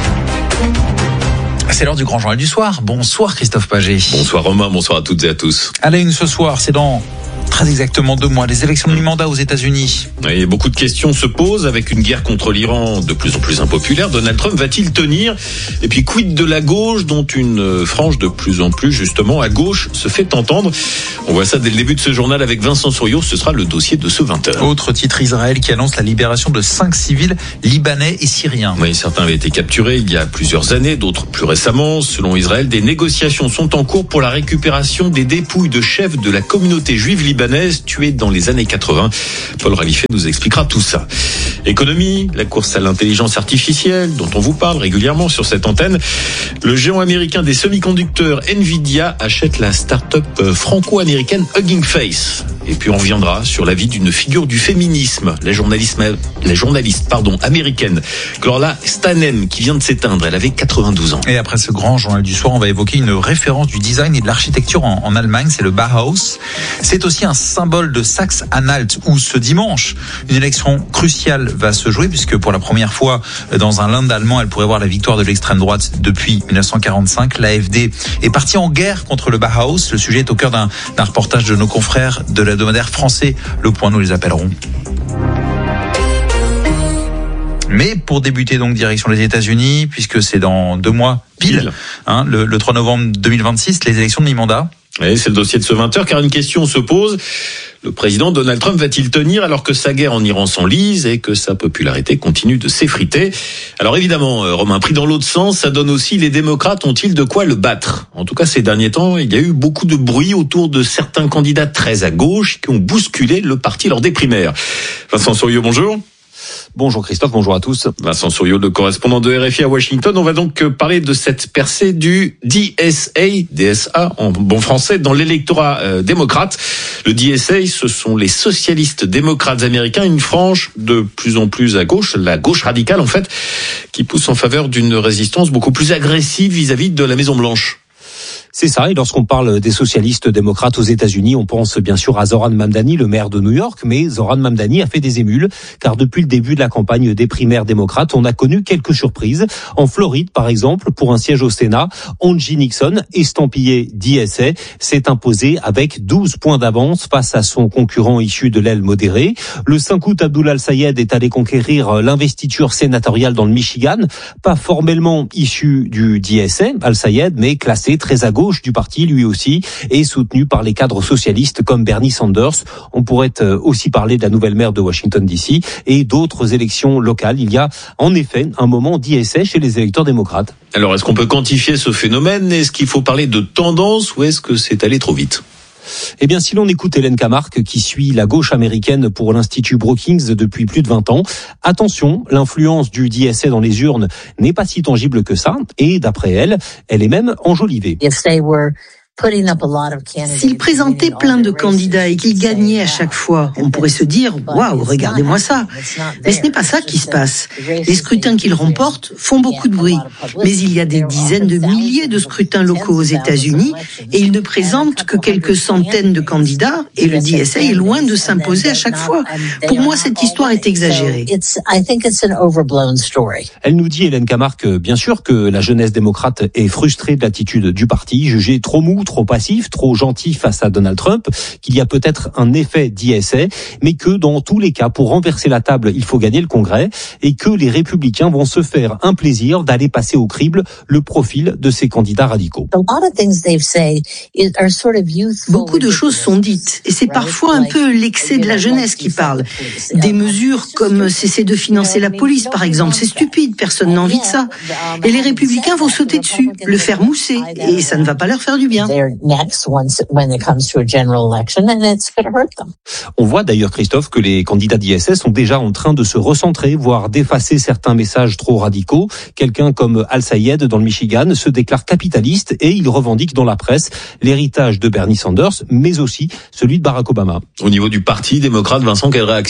C'est l'heure du grand journal du soir. Bonsoir Christophe Paget. Bonsoir Romain, bonsoir à toutes et à tous. À la une ce soir, c'est dans très exactement deux mois, les élections de mi-mandat aux États-Unis. Et beaucoup de questions se posent avec une guerre contre l'Iran de plus en plus impopulaire. Donald Trump va-t-il tenir ? Et puis quid de la gauche, dont une frange de plus en plus justement à gauche se fait entendre. On voit ça dès le début de ce journal avec Vincent Souriau. Ce sera le dossier de ce vingt heures. Autre titre, Israël qui annonce la libération de cinq civils libanais et syriens. Oui, certains avaient été capturés il y a plusieurs années, d'autres plus récemment. Selon Israël, des négociations sont en cours pour la récupération des dépouilles de chefs de la communauté juive libanaise tués dans les années quatre-vingts. Paul Ralifet nous expliquera tout ça. Économie, la course à l'intelligence artificielle, dont on vous parle régulièrement sur cette antenne. Le géant américain des semi-conducteurs Nvidia achète la start-up franco-américaine Hugging Face. Et puis on reviendra sur la vie d'une figure du féminisme, la journaliste, la journaliste pardon, américaine Gloria Steinem, qui vient de s'éteindre. Elle avait quatre-vingt-douze ans. Et après ce grand journal du soir, on va évoquer une référence du design et de l'architecture en, en Allemagne, c'est le Bauhaus. C'est aussi un symbole de Saxe-Anhalt, où ce dimanche, une élection cruciale va se jouer, puisque pour la première fois dans un land allemand, elle pourrait voir la victoire de l'extrême droite depuis dix-neuf cent quarante-cinq. L'A F D est partie en guerre contre le Bauhaus. Le sujet est au cœur d'un, d'un reportage de nos confrères de l'hebdomadaire français Le Point, nous les appellerons. Mais pour débuter donc direction les États-Unis, puisque c'est dans deux mois pile, hein, le, le trois novembre deux mille vingt-six, les élections de mi-mandat. Oui, c'est le dossier de ce vingt heures, car une question se pose. Le président Donald Trump va-t-il tenir alors que sa guerre en Iran s'enlise et que sa popularité continue de s'effriter ? Alors évidemment, Romain, pris dans l'autre sens, ça donne aussi les démocrates ont-ils de quoi le battre ? En tout cas, ces derniers temps, il y a eu beaucoup de bruit autour de certains candidats très à gauche qui ont bousculé le parti lors des primaires. Vincent Souriau, bonjour. Bonjour Christophe, bonjour à tous. Vincent Souriau, le correspondant de R F I à Washington. On va donc parler de cette percée du D S A, D S A en bon français, dans l'électorat euh, démocrate. Le D S A, ce sont les socialistes démocrates américains, une frange de plus en plus à gauche, la gauche radicale en fait, qui pousse en faveur d'une résistance beaucoup plus agressive vis-à-vis de la Maison-Blanche. C'est ça, et lorsqu'on parle des socialistes démocrates aux États-Unis, on pense bien sûr à Zohran Mamdani, le maire de New York, mais Zohran Mamdani a fait des émules, car depuis le début de la campagne des primaires démocrates, on a connu quelques surprises. En Floride, par exemple, pour un siège au Sénat, Angie Nixon, estampillé D S A, s'est imposé avec douze points d'avance face à son concurrent issu de l'aile modérée. Le cinq août, Abdullah Al-Sayed est allé conquérir l'investiture sénatoriale dans le Michigan, pas formellement issu du D S A, Al-Sayed, mais classé très à gauche du parti, lui aussi, et soutenu par les cadres socialistes comme Bernie Sanders. On pourrait aussi parler de la nouvelle maire de Washington D C et d'autres élections locales. Il y a en effet un moment D S A chez les électeurs démocrates. Alors, est-ce qu'on peut quantifier ce phénomène ? Est-ce qu'il faut parler de tendance ou est-ce que c'est allé trop vite ? Eh bien, si l'on écoute Hélène Camarque, qui suit la gauche américaine pour l'Institut Brookings depuis plus de vingt ans, attention, l'influence du D S A dans les urnes n'est pas si tangible que ça, et d'après elle, elle est même enjolivée. S'il présentait plein de candidats et qu'il gagnait à chaque fois, on pourrait se dire « Waouh, regardez-moi ça !» Mais ce n'est pas ça qui se passe. Les scrutins qu'il remporte font beaucoup de bruit. Mais il y a des dizaines de milliers de scrutins locaux aux États-Unis et il ne présente que quelques centaines de candidats et le D S A est loin de s'imposer à chaque fois. Pour moi, cette histoire est exagérée. Elle nous dit, Hélène Camarque, bien sûr que la jeunesse démocrate est frustrée de l'attitude du parti, jugée trop mou, trop passif, trop gentil face à Donald Trump, qu'il y a peut-être un effet D S A, mais que dans tous les cas, pour renverser la table, il faut gagner le Congrès, et que les républicains vont se faire un plaisir d'aller passer au crible le profil de ces candidats radicaux. Beaucoup de choses sont dites, et c'est parfois un peu l'excès de la jeunesse qui parle. Des mesures comme cesser de financer la police, par exemple, c'est stupide, personne n'a envie de ça. Et les républicains vont sauter dessus, le faire mousser, et ça ne va pas leur faire du bien. On voit d'ailleurs, Christophe, que les candidats D S A sont déjà en train de se recentrer, voire d'effacer certains messages trop radicaux. Quelqu'un comme Al-Sayed dans le Michigan se déclare capitaliste et il revendique dans la presse l'héritage de Bernie Sanders, mais aussi celui de Barack Obama. Au niveau du parti démocrate, Vincent, quelle réaction ?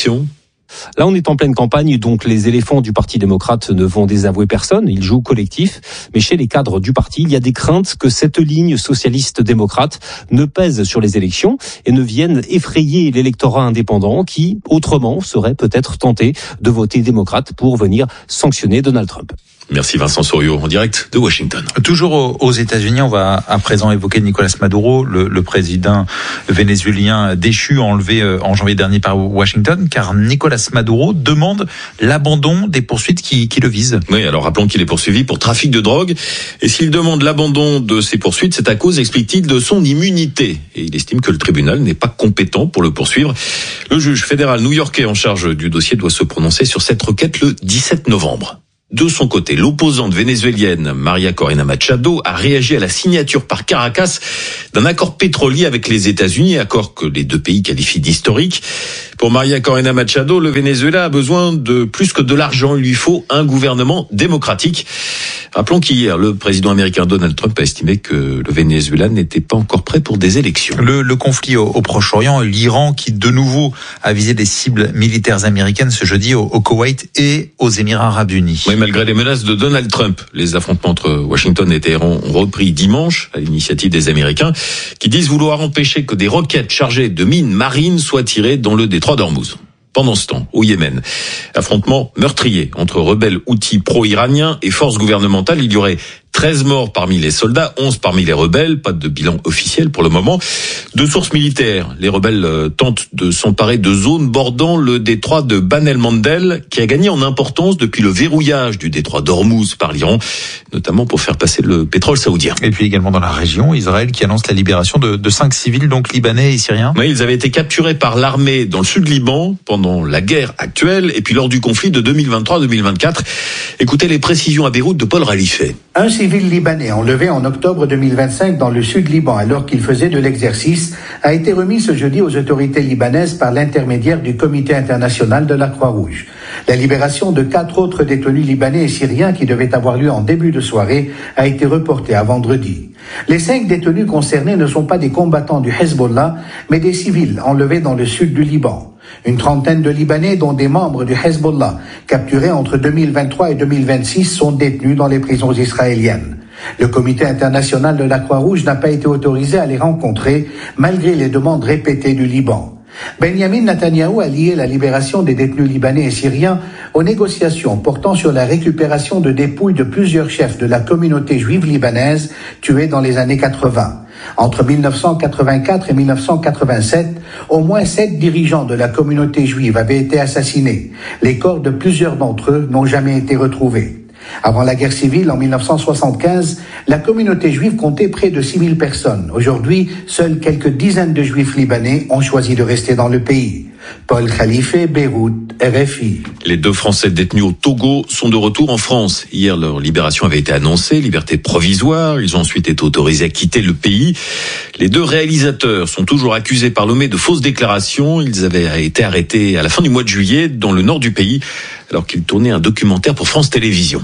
Là, on est en pleine campagne, donc les éléphants du Parti démocrate ne vont désavouer personne, ils jouent collectif. Mais chez les cadres du parti, il y a des craintes que cette ligne socialiste-démocrate ne pèse sur les élections et ne vienne effrayer l'électorat indépendant qui, autrement, serait peut-être tenté de voter démocrate pour venir sanctionner Donald Trump. Merci Vincent Soriot, en direct de Washington. Toujours aux États-Unis, on va à présent évoquer Nicolás Maduro, le, le président vénézuélien déchu, enlevé en janvier dernier par Washington, car Nicolás Maduro demande l'abandon des poursuites qui, qui le visent. Oui, alors rappelons qu'il est poursuivi pour trafic de drogue, et s'il demande l'abandon de ces poursuites, c'est à cause, explique-t-il, de son immunité. Et il estime que le tribunal n'est pas compétent pour le poursuivre. Le juge fédéral new-yorkais en charge du dossier doit se prononcer sur cette requête le dix-sept novembre. De son côté, l'opposante vénézuélienne María Corina Machado a réagi à la signature par Caracas d'un accord pétrolier avec les États-Unis, accord que les deux pays qualifient d'historique. Pour María Corina Machado, le Venezuela a besoin de plus que de l'argent. Il lui faut un gouvernement démocratique. Rappelons qu'hier, le président américain Donald Trump a estimé que le Venezuela n'était pas encore prêt pour des élections. Le, le conflit au, au Proche-Orient, l'Iran qui de nouveau a visé des cibles militaires américaines ce jeudi au, au Koweït et aux Émirats arabes unis. Oui, malgré les menaces de Donald Trump, les affrontements entre Washington et Téhéran ont repris dimanche à l'initiative des Américains qui disent vouloir empêcher que des roquettes chargées de mines marines soient tirées dans le détroit d'Ormuz. Pendant ce temps, au Yémen, affrontement meurtrier entre rebelles houthis pro-iraniens et forces gouvernementales. Il y aurait treize morts parmi les soldats, onze parmi les rebelles, pas de bilan officiel pour le moment. De sources militaires, les rebelles tentent de s'emparer de zones bordant le détroit de Bab el-Mandeb, qui a gagné en importance depuis le verrouillage du détroit d'Ormuz par l'Iran, notamment pour faire passer le pétrole saoudien. Et puis également dans la région, Israël qui annonce la libération de, de cinq civils, donc libanais et syriens. Oui, ils avaient été capturés par l'armée dans le sud Liban pendant la guerre actuelle et puis lors du conflit de deux mille vingt-trois deux mille vingt-quatre. Écoutez les précisions à Beyrouth de Paul Ralifet. Un civil libanais enlevé en octobre deux mille vingt-cinq dans le sud Liban alors qu'il faisait de l'exercice a été remis ce jeudi aux autorités libanaises par l'intermédiaire du Comité international de la Croix-Rouge. La libération de quatre autres détenus libanais et syriens qui devaient avoir lieu en début de soirée a été reportée à vendredi. Les cinq détenus concernés ne sont pas des combattants du Hezbollah, mais des civils enlevés dans le sud du Liban. Une trentaine de Libanais, dont des membres du Hezbollah, capturés entre deux mille vingt-trois et deux mille vingt-six, sont détenus dans les prisons israéliennes. Le Comité international de la Croix-Rouge n'a pas été autorisé à les rencontrer, malgré les demandes répétées du Liban. Benjamin Netanyahou a lié la libération des détenus libanais et syriens aux négociations portant sur la récupération de dépouilles de plusieurs chefs de la communauté juive libanaise tués dans les années quatre-vingts. Entre mille neuf cent quatre-vingt-quatre et mille neuf cent quatre-vingt-sept, au moins sept dirigeants de la communauté juive avaient été assassinés. Les corps de plusieurs d'entre eux n'ont jamais été retrouvés. Avant la guerre civile, en mille neuf cent soixante-quinze, la communauté juive comptait près de six mille personnes. Aujourd'hui, seules quelques dizaines de juifs libanais ont choisi de rester dans le pays. Paul Khalife, Beyrouth, R F I. Les deux Français détenus au Togo sont de retour en France. Hier, leur libération avait été annoncée, liberté provisoire. Ils ont ensuite été autorisés à quitter le pays. Les deux réalisateurs sont toujours accusés par Lomé de fausses déclarations. Ils avaient été arrêtés à la fin du mois de juillet dans le nord du pays, alors qu'ils tournaient un documentaire pour France Télévisions.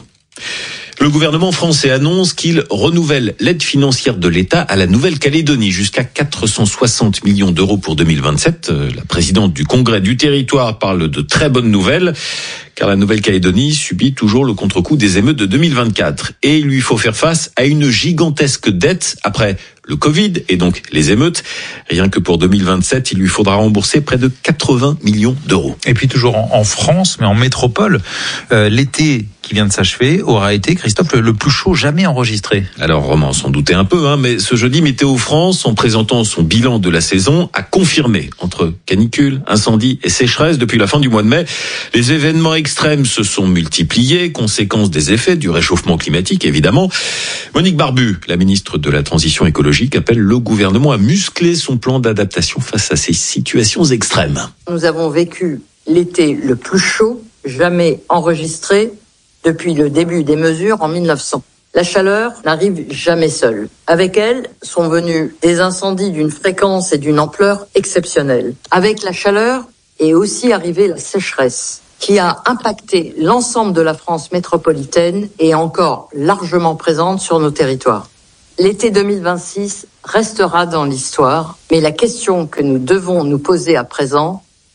Le gouvernement français annonce qu'il renouvelle l'aide financière de l'État à la Nouvelle-Calédonie jusqu'à quatre cent soixante millions d'euros pour deux mille vingt-sept. La présidente du Congrès du territoire parle de très bonnes nouvelles, car la Nouvelle-Calédonie subit toujours le contre-coup des émeutes de deux mille vingt-quatre. Et il lui faut faire face à une gigantesque dette après le Covid et donc les émeutes. Rien que pour deux mille vingt-sept, il lui faudra rembourser près de quatre-vingts millions d'euros. Et puis toujours en, en France, mais en métropole, euh, l'été qui vient de s'achever aura été, Christophe, le, le plus chaud jamais enregistré. Alors Romain s'en doutait un peu, hein, mais ce jeudi, Météo France, en présentant son bilan de la saison, a confirmé, entre canicule, incendie et sécheresse depuis la fin du mois de mai, les événements extrêmes se sont multipliés, conséquence des effets du réchauffement climatique, évidemment. Monique Barbu, la ministre de la Transition écologique, appelle le gouvernement à muscler son plan d'adaptation face à ces situations extrêmes. Nous avons vécu l'été le plus chaud jamais enregistré depuis le début des mesures en mille neuf cents. La chaleur n'arrive jamais seule. Avec elle sont venus des incendies d'une fréquence et d'une ampleur exceptionnelles. Avec la chaleur est aussi arrivée la sécheresse, qui a impacté l'ensemble de la France métropolitaine et est encore largement présente sur nos territoires. L'été deux mille vingt-six restera dans l'histoire, mais la question que nous devons nous poser à présent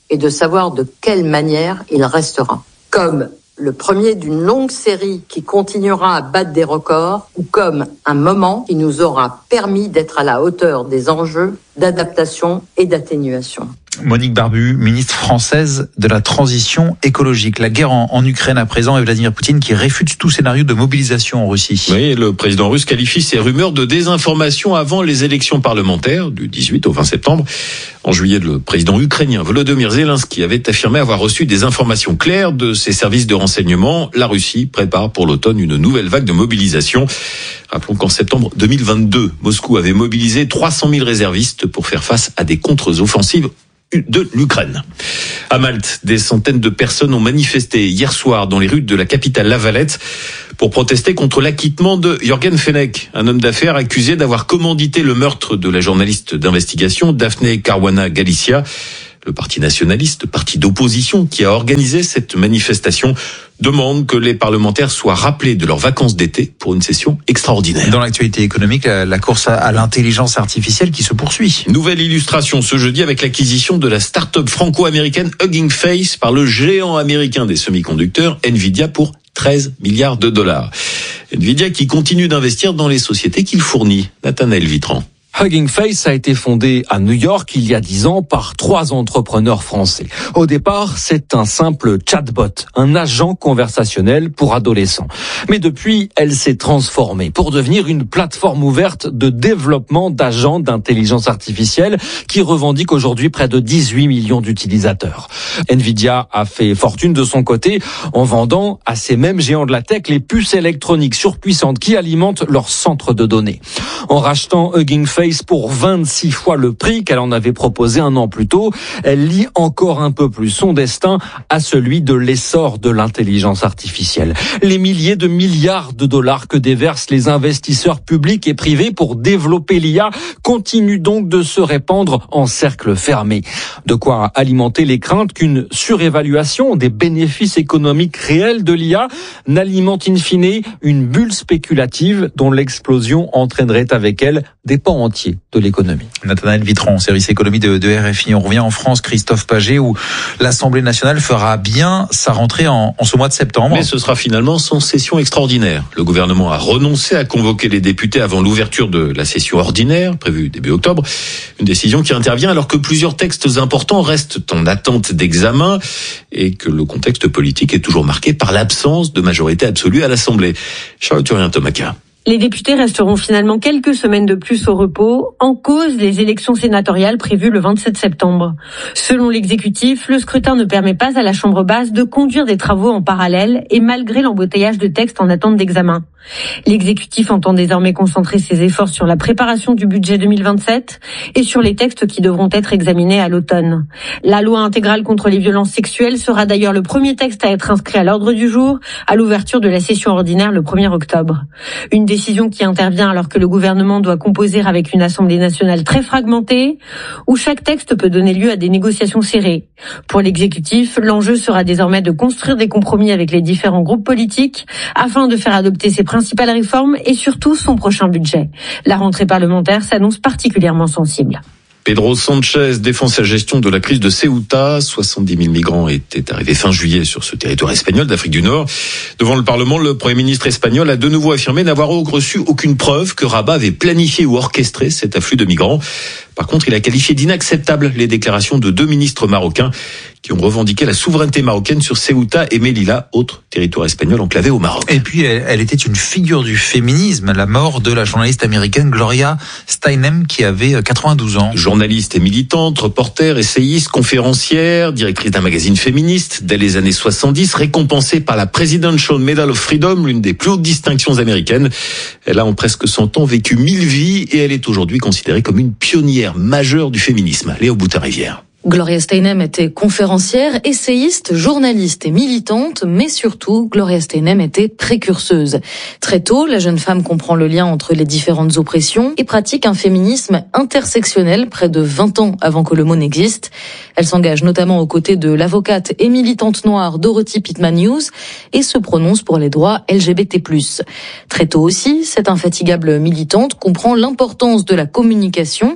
et de savoir de quelle manière il restera. Comme le premier d'une longue série qui continuera à battre des records, ou comme un moment qui nous aura permis d'être à la hauteur des enjeux d'adaptation et d'atténuation. Monique Barbu, ministre française de la transition écologique. La guerre en, en Ukraine à présent et Vladimir Poutine qui réfute tout scénario de mobilisation en Russie. Oui, le président russe qualifie ces rumeurs de désinformation avant les élections parlementaires du dix-huit au vingt septembre. En juillet, le président ukrainien Volodymyr Zelensky avait affirmé avoir reçu des informations claires de ses services de renseignement. La Russie prépare pour l'automne une nouvelle vague de mobilisation. Rappelons qu'en septembre deux mille vingt-deux, Moscou avait mobilisé trois cent mille réservistes pour faire face à des contre-offensives de l'Ukraine. À Malte, des centaines de personnes ont manifesté hier soir dans les rues de la capitale La Valette pour protester contre l'acquittement de Jürgen Fenech, un homme d'affaires accusé d'avoir commandité le meurtre de la journaliste d'investigation Daphne Caruana Galizia. Le parti nationaliste, parti d'opposition qui a organisé cette manifestation, demande que les parlementaires soient rappelés de leurs vacances d'été pour une session extraordinaire. Dans l'actualité économique, la course à l'intelligence artificielle qui se poursuit. Nouvelle illustration ce jeudi avec l'acquisition de la start-up franco-américaine Hugging Face par le géant américain des semi-conducteurs Nvidia pour treize milliards de dollars. Nvidia qui continue d'investir dans les sociétés qu'il fournit. Nathanaël Vitran. Hugging Face a été fondé à New York il y a dix ans par trois entrepreneurs français. Au départ, c'est un simple chatbot, un agent conversationnel pour adolescents. Mais depuis, elle s'est transformée pour devenir une plateforme ouverte de développement d'agents d'intelligence artificielle qui revendique aujourd'hui près de dix-huit millions d'utilisateurs. Nvidia a fait fortune de son côté en vendant à ces mêmes géants de la tech les puces électroniques surpuissantes qui alimentent leur centre de données. En rachetant Hugging Face pour vingt-six fois le prix qu'elle en avait proposé un an plus tôt, elle lie encore un peu plus son destin à celui de l'essor de l'intelligence artificielle. Les milliers de milliards de dollars que déversent les investisseurs publics et privés pour développer l'I A continuent donc de se répandre en cercle fermé. De quoi alimenter les craintes qu'une surévaluation des bénéfices économiques réels de l'I A n'alimente in fine une bulle spéculative dont l'explosion entraînerait avec elle des pans entiers de l'économie. Nathanaël Vitran, service économie de, de R F I. On revient en France, Christophe Paget, où l'Assemblée nationale fera bien sa rentrée en, en ce mois de septembre. Mais ce sera finalement sans session extraordinaire. Le gouvernement a renoncé à convoquer les députés avant l'ouverture de la session ordinaire, prévue début octobre. Une décision qui intervient alors que plusieurs textes importants restent en attente d'examen et que le contexte politique est toujours marqué par l'absence de majorité absolue à l'Assemblée. Charlotte Urien-Tomaca. Les députés resteront finalement quelques semaines de plus au repos, en cause les élections sénatoriales prévues le vingt-sept septembre. Selon l'exécutif, le scrutin ne permet pas à la Chambre basse de conduire des travaux en parallèle et malgré l'embouteillage de textes en attente d'examen. L'exécutif entend désormais concentrer ses efforts sur la préparation du budget deux mille vingt-sept et sur les textes qui devront être examinés à l'automne. La loi intégrale contre les violences sexuelles sera d'ailleurs le premier texte à être inscrit à l'ordre du jour à l'ouverture de la session ordinaire le premier octobre. Une décision qui intervient alors que le gouvernement doit composer avec une Assemblée nationale très fragmentée, où chaque texte peut donner lieu à des négociations serrées. Pour l'exécutif, l'enjeu sera désormais de construire des compromis avec les différents groupes politiques afin de faire adopter ses principales réformes et surtout son prochain budget. La rentrée parlementaire s'annonce particulièrement sensible. Pedro Sanchez défend sa gestion de la crise de Ceuta. soixante-dix mille migrants étaient arrivés fin juillet sur ce territoire espagnol d'Afrique du Nord. Devant le Parlement, le Premier ministre espagnol a de nouveau affirmé n'avoir reçu aucune preuve que Rabat avait planifié ou orchestré cet afflux de migrants. Par contre, il a qualifié d'inacceptables les déclarations de deux ministres marocains qui ont revendiqué la souveraineté marocaine sur Ceuta et Melilla, autre territoire espagnol enclavé au Maroc. Et puis, elle, elle était une figure du féminisme, la mort de la journaliste américaine Gloria Steinem qui avait quatre-vingt-douze ans. Journaliste et militante, reporter, essayiste, conférencière, directrice d'un magazine féministe dès les années soixante-dix, récompensée par la Presidential Medal of Freedom, l'une des plus hautes distinctions américaines. Elle a en presque cent ans vécu mille vies et elle est aujourd'hui considérée comme une pionnière majeure du féminisme. Léo Boutin-Rivière. Gloria Steinem était conférencière, essayiste, journaliste et militante, mais surtout, Gloria Steinem était précurseuse. Très tôt, la jeune femme comprend le lien entre les différentes oppressions et pratique un féminisme intersectionnel près de vingt ans avant que le mot n'existe. Elle s'engage notamment aux côtés de l'avocate et militante noire Dorothy Pitman Hughes et se prononce pour les droits L G B T plus. Très tôt aussi, cette infatigable militante comprend l'importance de la communication.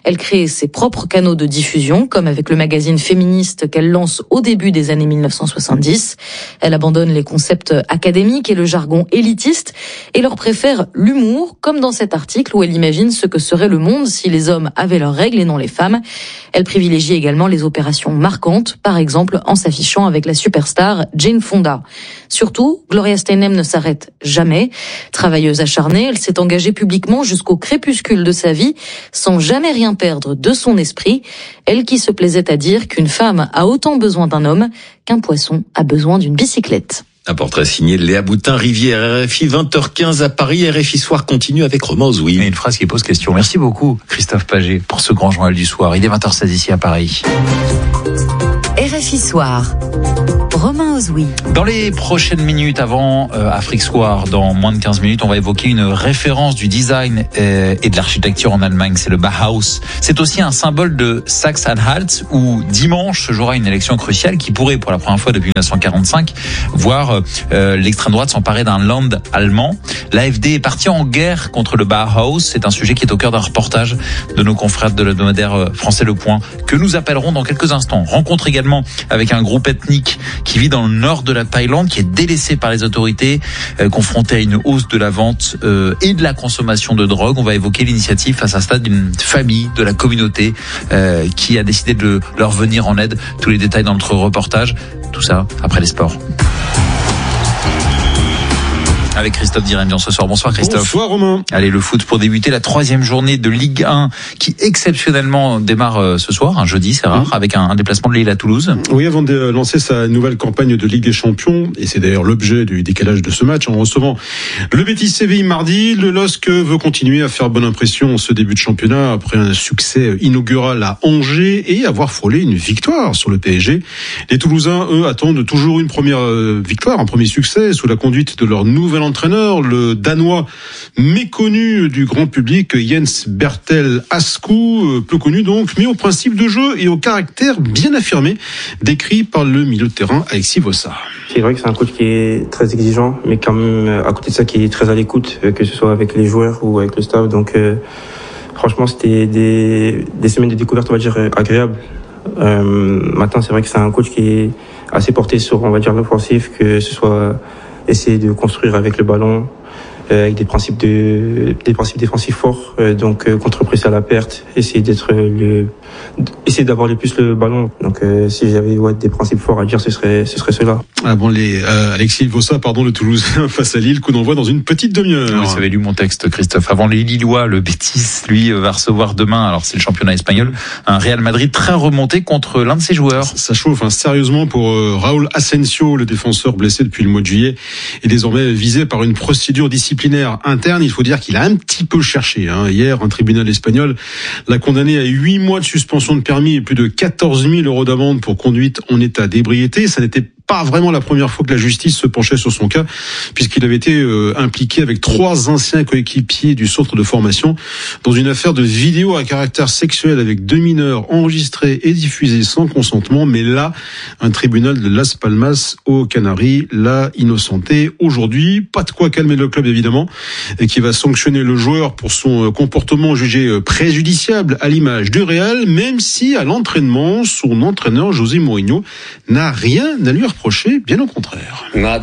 Elle crée ses propres canaux de diffusion, comme avec le magazine féministe qu'elle lance au début des années mille neuf cent soixante-dix. Elle abandonne les concepts académiques et le jargon élitiste et leur préfère l'humour, comme dans cet article où elle imagine ce que serait le monde si les hommes avaient leurs règles et non les femmes. Elle privilégie également les opérations marquantes, par exemple en s'affichant avec la superstar Jane Fonda. Surtout, Gloria Steinem ne s'arrête jamais. Travailleuse acharnée, elle s'est engagée publiquement jusqu'au crépuscule de sa vie, sans jamais rien perdre de son esprit. Elle qui se plaisait à dire qu'une femme a autant besoin d'un homme qu'un poisson a besoin d'une bicyclette. Un portrait signé Léa Boutin, Rivière, R F I, vingt heures quinze à Paris. R F I Soir continue avec Romain Ozoui. Et une phrase qui pose question. Merci beaucoup, Christophe Paget, pour ce grand journal du soir. Il est vingt heures seize ici à Paris. R F I Soir. Romain Ozoui. Dans les prochaines minutes avant euh, Afrique Soir, dans moins de quinze minutes, on va évoquer une référence du design euh, et de l'architecture en Allemagne, c'est le Bauhaus. C'est aussi un symbole de Sachsen-Anhalt où dimanche se jouera une élection cruciale qui pourrait, pour la première fois depuis mille neuf cent quarante-cinq, voir euh, l'extrême droite s'emparer d'un land allemand. L'A F D est partie en guerre contre le Bauhaus. C'est un sujet qui est au cœur d'un reportage de nos confrères de l'hebdomadaire français Le Point, que nous appellerons dans quelques instants. Rencontre également avec un groupe ethnique qui vit dans le nord de la Thaïlande, qui est délaissé par les autorités, euh, confronté à une hausse de la vente euh, et de la consommation de drogue. On va évoquer l'initiative face à ça d'une famille, de la communauté, euh, qui a décidé de leur venir en aide. Tous les détails dans notre reportage. Tout ça après les sports. Avec Christophe Dirembian ce soir. Bonsoir Christophe. Bonsoir Romain. Allez, le foot pour débuter la troisième journée de Ligue un qui exceptionnellement démarre ce soir, un jeudi, c'est rare, mmh. avec un, un déplacement de Lille à Toulouse. Oui, avant de lancer sa nouvelle campagne de Ligue des Champions, et c'est d'ailleurs l'objet du décalage de ce match, en recevant le Betis Séville mardi, le L O S C veut continuer à faire bonne impression en ce début de championnat après un succès inaugural à Angers et avoir frôlé une victoire sur le P S G. Les Toulousains, eux, attendent toujours une première victoire, un premier succès sous la conduite de leur nouvel entraîneur, le Danois méconnu du grand public, Jens Bertel Askou, peu connu donc, mais au principe de jeu et au caractère bien affirmé, décrit par le milieu de terrain Alexis Vossa. C'est vrai que c'est un coach qui est très exigeant, mais quand même, à côté de ça, qui est très à l'écoute, que ce soit avec les joueurs ou avec le staff. Donc, euh, franchement, c'était des, des semaines de découverte, on va dire, agréables. Euh, maintenant, c'est vrai que c'est un coach qui est assez porté sur, on va dire, l'offensif, que ce soit essayer de construire avec le ballon, euh, avec des principes de, des principes défensifs forts, euh, donc euh, contre-presser à la perte, essayer d'être le, essayer d'avoir le plus le ballon. Donc euh, si j'avais ouais, des principes forts à dire, ce serait, ce serait cela. Ah bon, les euh, Alexis Vossa, pardon, le Toulousain face à Lille, coup d'envoi dans une petite demi-heure. Vous avez lu mon texte, Christophe. Avant les Lillois, le Betis, lui, va recevoir demain, alors c'est le championnat espagnol, un Real Madrid très remonté contre l'un de ses joueurs. Ça chauffe hein, sérieusement pour euh, Raúl Asensio, le défenseur blessé depuis le mois de juillet, est désormais visé par une procédure disciplinaire interne. Il faut dire qu'il a un petit peu cherché. Hein. Hier, un tribunal espagnol l'a condamné à huit mois de suspension de permis et plus de quatorze mille euros d'amende pour conduite en état d'ébriété. Ça n'était pas vraiment la première fois que la justice se penchait sur son cas, puisqu'il avait été euh, impliqué avec trois anciens coéquipiers du centre de formation dans une affaire de vidéo à caractère sexuel avec deux mineurs enregistrés et diffusés sans consentement. Mais là, un tribunal de Las Palmas aux Canaries l'a innocenté. Aujourd'hui, pas de quoi calmer le club évidemment, et qui va sanctionner le joueur pour son comportement jugé préjudiciable à l'image du Real, même si à l'entraînement, son entraîneur José Mourinho n'a rien à lui reprocher, bien au contraire.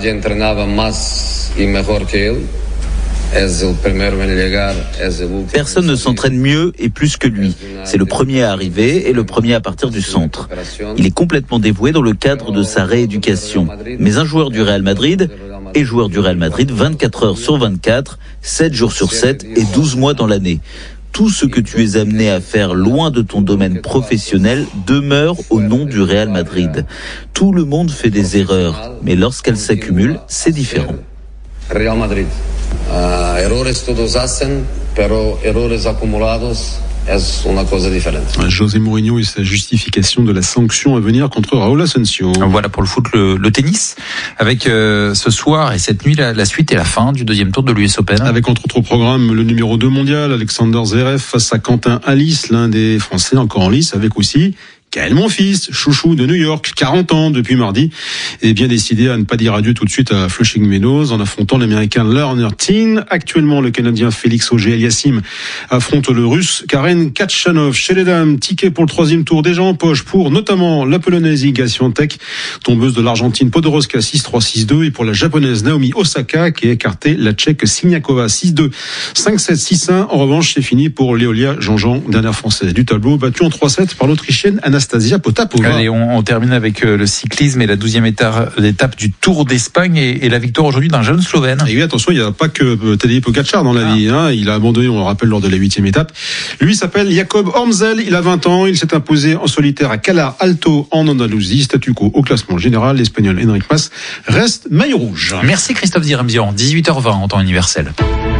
Personne ne s'entraîne mieux et plus que lui. C'est le premier à arriver et le premier à partir du centre. Il est complètement dévoué dans le cadre de sa rééducation. Mais un joueur du Real Madrid est joueur du Real Madrid vingt-quatre heures sur vingt-quatre, sept jours sur sept et douze mois dans l'année. Tout ce que tu es amené à faire loin de ton domaine professionnel demeure au nom du Real Madrid. Tout le monde fait des erreurs, mais lorsqu'elles s'accumulent, c'est différent. Real Madrid. Uh, errores todos hacen, pero errores acumulados es una cosa diferente. José Mourinho et sa justification de la sanction à venir contre Raúl Asensio. Voilà pour le foot, le, le tennis, avec euh, ce soir et cette nuit la, la suite et la fin du deuxième tour de l'U S Open. Avec entre autres au programme le numéro deux mondial, Alexander Zverev face à Quentin Halys, l'un des Français encore en lice, avec aussi Gaël Monfils, chouchou de New York, quarante ans depuis mardi, est bien décidé à ne pas dire adieu tout de suite à Flushing Meadows en affrontant l'Américain Lerner Teen. Actuellement, le Canadien Félix Auger-Aliassime affronte le Russe Karen Khachanov. Chez les dames, ticket pour le troisième tour déjà en poche pour notamment la Polonaise Iga Świątek, tombeuse de l'Argentine Podoroska six trois six deux, et pour la Japonaise Naomi Osaka qui a écarté la Tchèque Siniakova six deux, cinq sept, six un. En revanche, c'est fini pour Léolia Jean-Jean, dernière française du tableau, battue en trois sept par l'Autrichienne Anastasia Potapova. Allez, on, on termine avec le cyclisme et la douzième étape, étape du Tour d'Espagne et, et la victoire aujourd'hui d'un jeune Slovène. Et oui, attention, il n'y a pas que Tadej Pogačar dans la ah. vie. Hein. Il a abandonné, on le rappelle, lors de la huitième étape. Lui s'appelle Jakob Ormzel, il a vingt ans, il s'est imposé en solitaire à Cala Alto en Andalousie. Statu quo au classement général, l'Espagnol Enric Mas reste maillot rouge. Merci Christophe Diremzian, dix-huit heures vingt en temps universel.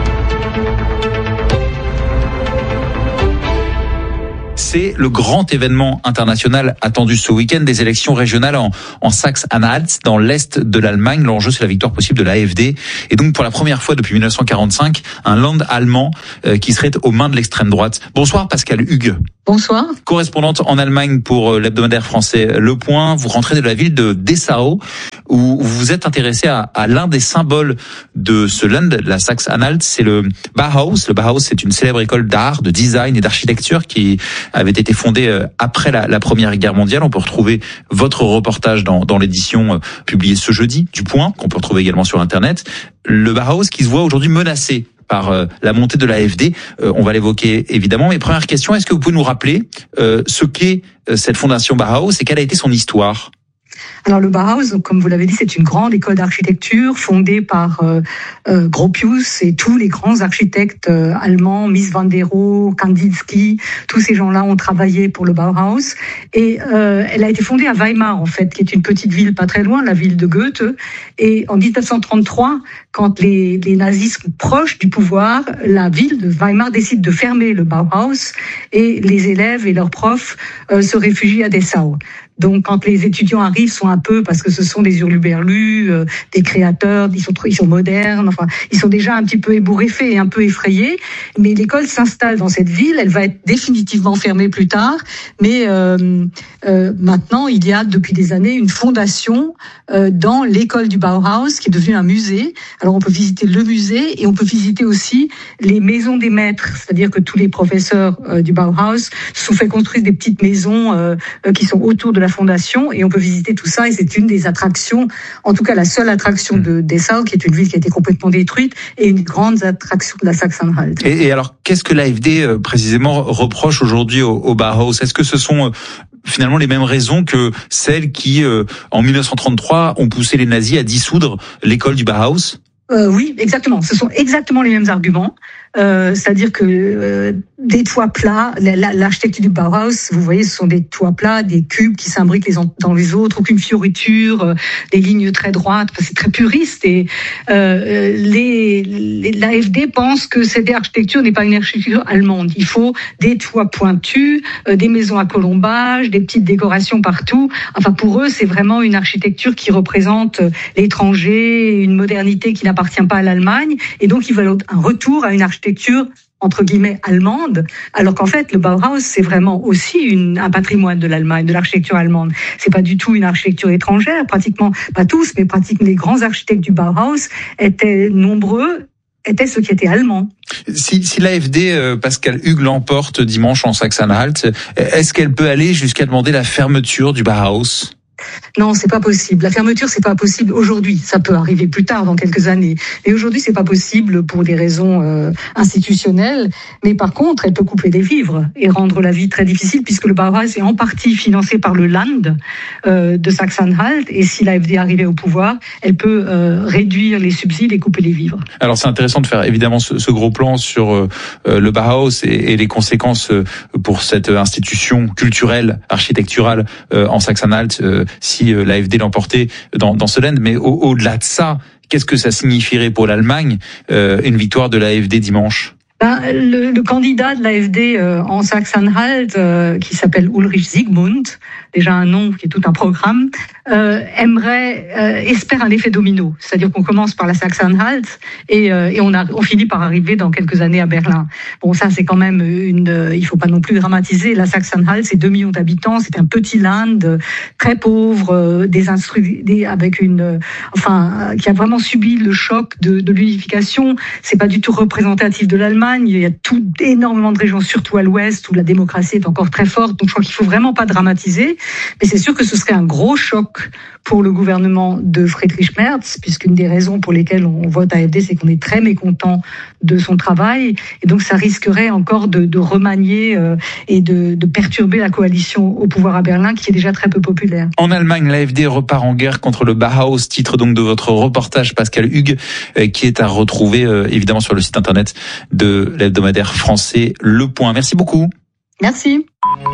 C'est le grand événement international attendu ce week-end, des élections régionales en, en Saxe-Anhalt, dans l'est de l'Allemagne. L'enjeu, c'est la victoire possible de l'A F D. Et donc, pour la première fois depuis mille neuf cent quarante-cinq, un land allemand euh, qui serait aux mains de l'extrême droite. Bonsoir Pascal Hugues. Bonsoir. Correspondante en Allemagne pour l'hebdomadaire français Le Point. Vous rentrez de la ville de Dessau, où vous vous êtes intéressé à, à l'un des symboles de ce land, la Saxe-Anhalt, c'est le Bauhaus. Le Bauhaus, c'est une célèbre école d'art, de design et d'architecture qui avait été fondée après la, la Première Guerre mondiale. On peut retrouver votre reportage dans, dans l'édition publiée ce jeudi du Point, qu'on peut retrouver également sur Internet. Le Bauhaus qui se voit aujourd'hui menacé par euh, la montée de l'A F D. Euh, on va l'évoquer évidemment. Mais première question, est-ce que vous pouvez nous rappeler euh, ce qu'est euh, cette fondation Bauhaus et quelle a été son histoire ? Alors le Bauhaus, comme vous l'avez dit, c'est une grande école d'architecture fondée par euh, euh, Gropius et tous les grands architectes euh, allemands, Mies van der Rohe, Kandinsky, tous ces gens-là ont travaillé pour le Bauhaus. Et euh, elle a été fondée à Weimar, en fait, qui est une petite ville pas très loin, la ville de Goethe. Et en dix-neuf cent trente-trois, quand les, les nazis sont proches du pouvoir, la ville de Weimar décide de fermer le Bauhaus et les élèves et leurs profs euh, se réfugient à Dessau. Donc, quand les étudiants arrivent, sont un peu, parce que ce sont des hurluberlus, euh, des créateurs, ils sont, ils sont modernes, enfin, ils sont déjà un petit peu ébouriffés et un peu effrayés. Mais l'école s'installe dans cette ville, elle va être définitivement fermée plus tard. Mais euh, euh, maintenant, il y a depuis des années une fondation euh, dans l'école du Bauhaus qui est devenue un musée. Alors, on peut visiter le musée et on peut visiter aussi les maisons des maîtres, c'est-à-dire que tous les professeurs euh, du Bauhaus se sont fait construire des petites maisons euh, euh, qui sont autour de la fondation et on peut visiter tout ça et c'est une des attractions, en tout cas la seule attraction de Dessau, qui est une ville qui a été complètement détruite et une grande attraction de la Saxe-Anhalt. Et, et alors, qu'est-ce que l'A F D euh, précisément reproche aujourd'hui au, au Bauhaus ? Est-ce que ce sont euh, finalement les mêmes raisons que celles qui, euh, en mille neuf cent trente-trois, ont poussé les nazis à dissoudre l'école du Bauhaus ? Euh, oui, exactement. Ce sont exactement les mêmes arguments. Euh, c'est-à-dire que euh, des toits plats, l'architecture du Bauhaus, vous voyez, ce sont des toits plats, des cubes qui s'imbriquent les uns dans les autres, aucune fioriture, euh, des lignes très droites, c'est très puriste. Et euh, les, les, l'A F D pense que cette architecture n'est pas une architecture allemande. Il faut des toits pointus, euh, des maisons à colombages, des petites décorations partout. Enfin, pour eux, c'est vraiment une architecture qui représente l'étranger, une modernité qui n'appartient pas à l'Allemagne. Et donc, ils veulent un retour à une architecture entre guillemets allemande, alors qu'en fait le Bauhaus c'est vraiment aussi une, un patrimoine de l'Allemagne, de l'architecture allemande. C'est pas du tout une architecture étrangère, pratiquement pas tous, mais pratiquement les grands architectes du Bauhaus étaient nombreux, étaient ceux qui étaient allemands. Si, si l'A F D, euh, Pascal Hugues, l'emporte dimanche en Saxe-Anhalt, est-ce qu'elle peut aller jusqu'à demander la fermeture du Bauhaus ? Non, c'est pas possible. La fermeture, c'est pas possible aujourd'hui. Ça peut arriver plus tard, dans quelques années. Mais aujourd'hui, c'est pas possible pour des raisons euh, institutionnelles. Mais par contre, elle peut couper des vivres et rendre la vie très difficile, puisque le Bauhaus est en partie financé par le Land euh, de Saxe-Anhalt. Et si l'A F D arrivait au pouvoir, elle peut euh, réduire les subsides et couper les vivres. Alors, c'est intéressant de faire évidemment ce, ce gros plan sur euh, le Bauhaus et, et les conséquences euh, pour cette institution culturelle, architecturale euh, en Saxe-Anhalt. Euh, si l'A F D l'emportait dans, dans ce land, mais au, au-delà de ça, qu'est-ce que ça signifierait pour l'Allemagne, euh, une victoire de l'A F D dimanche ? Ben, le, le candidat de l'A F D euh, en Saxe-Anhalt, euh, qui s'appelle Ulrich Siegmund, déjà un nom qui est tout un programme, euh, aimerait, euh, espère un effet domino. C'est-à-dire qu'on commence par la Sachsen-Anhalt et, euh, et on, a, on finit par arriver dans quelques années à Berlin. Bon, ça c'est quand même une, euh, il faut pas non plus dramatiser. La Sachsen-Anhalt, c'est deux millions d'habitants, c'est un petit land euh, très pauvre, euh, des instru- des, avec une, euh, enfin, euh, qui a vraiment subi le choc de, de l'unification. C'est pas du tout représentatif de l'Allemagne. Il y a tout, énormément de régions, surtout à l'ouest, où la démocratie est encore très forte. Donc je crois qu'il faut vraiment pas dramatiser. Mais c'est sûr que ce serait un gros choc pour le gouvernement de Friedrich Merz, puisqu'une des raisons pour lesquelles on vote A F D, c'est qu'on est très mécontent de son travail. Et donc ça risquerait encore de, de remanier euh, et de, de perturber la coalition au pouvoir à Berlin, qui est déjà très peu populaire. En Allemagne, l'A F D repart en guerre contre le Bauhaus, titre donc de votre reportage, Pascal Hugues, euh, qui est à retrouver euh, évidemment sur le site internet de l'hebdomadaire français Le Point. Merci beaucoup. Merci.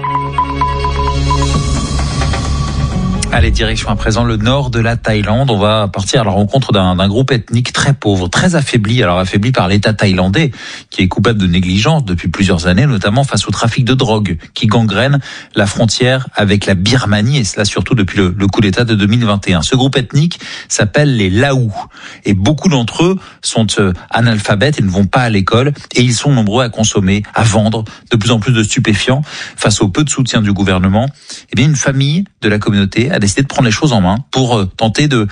Allez, direction à présent le nord de la Thaïlande. On va partir à la rencontre d'un, d'un groupe ethnique très pauvre, très affaibli. Alors affaibli par l'État thaïlandais, qui est coupable de négligence depuis plusieurs années, notamment face au trafic de drogue, qui gangrène la frontière avec la Birmanie, et cela surtout depuis le, le coup d'État de deux mille vingt et un. Ce groupe ethnique s'appelle les Lao, et beaucoup d'entre eux sont euh, analphabètes et ne vont pas à l'école, et ils sont nombreux à consommer, à vendre de plus en plus de stupéfiants. Face au peu de soutien du gouvernement, eh bien une famille de la communauté a décidé de prendre les choses en main pour tenter de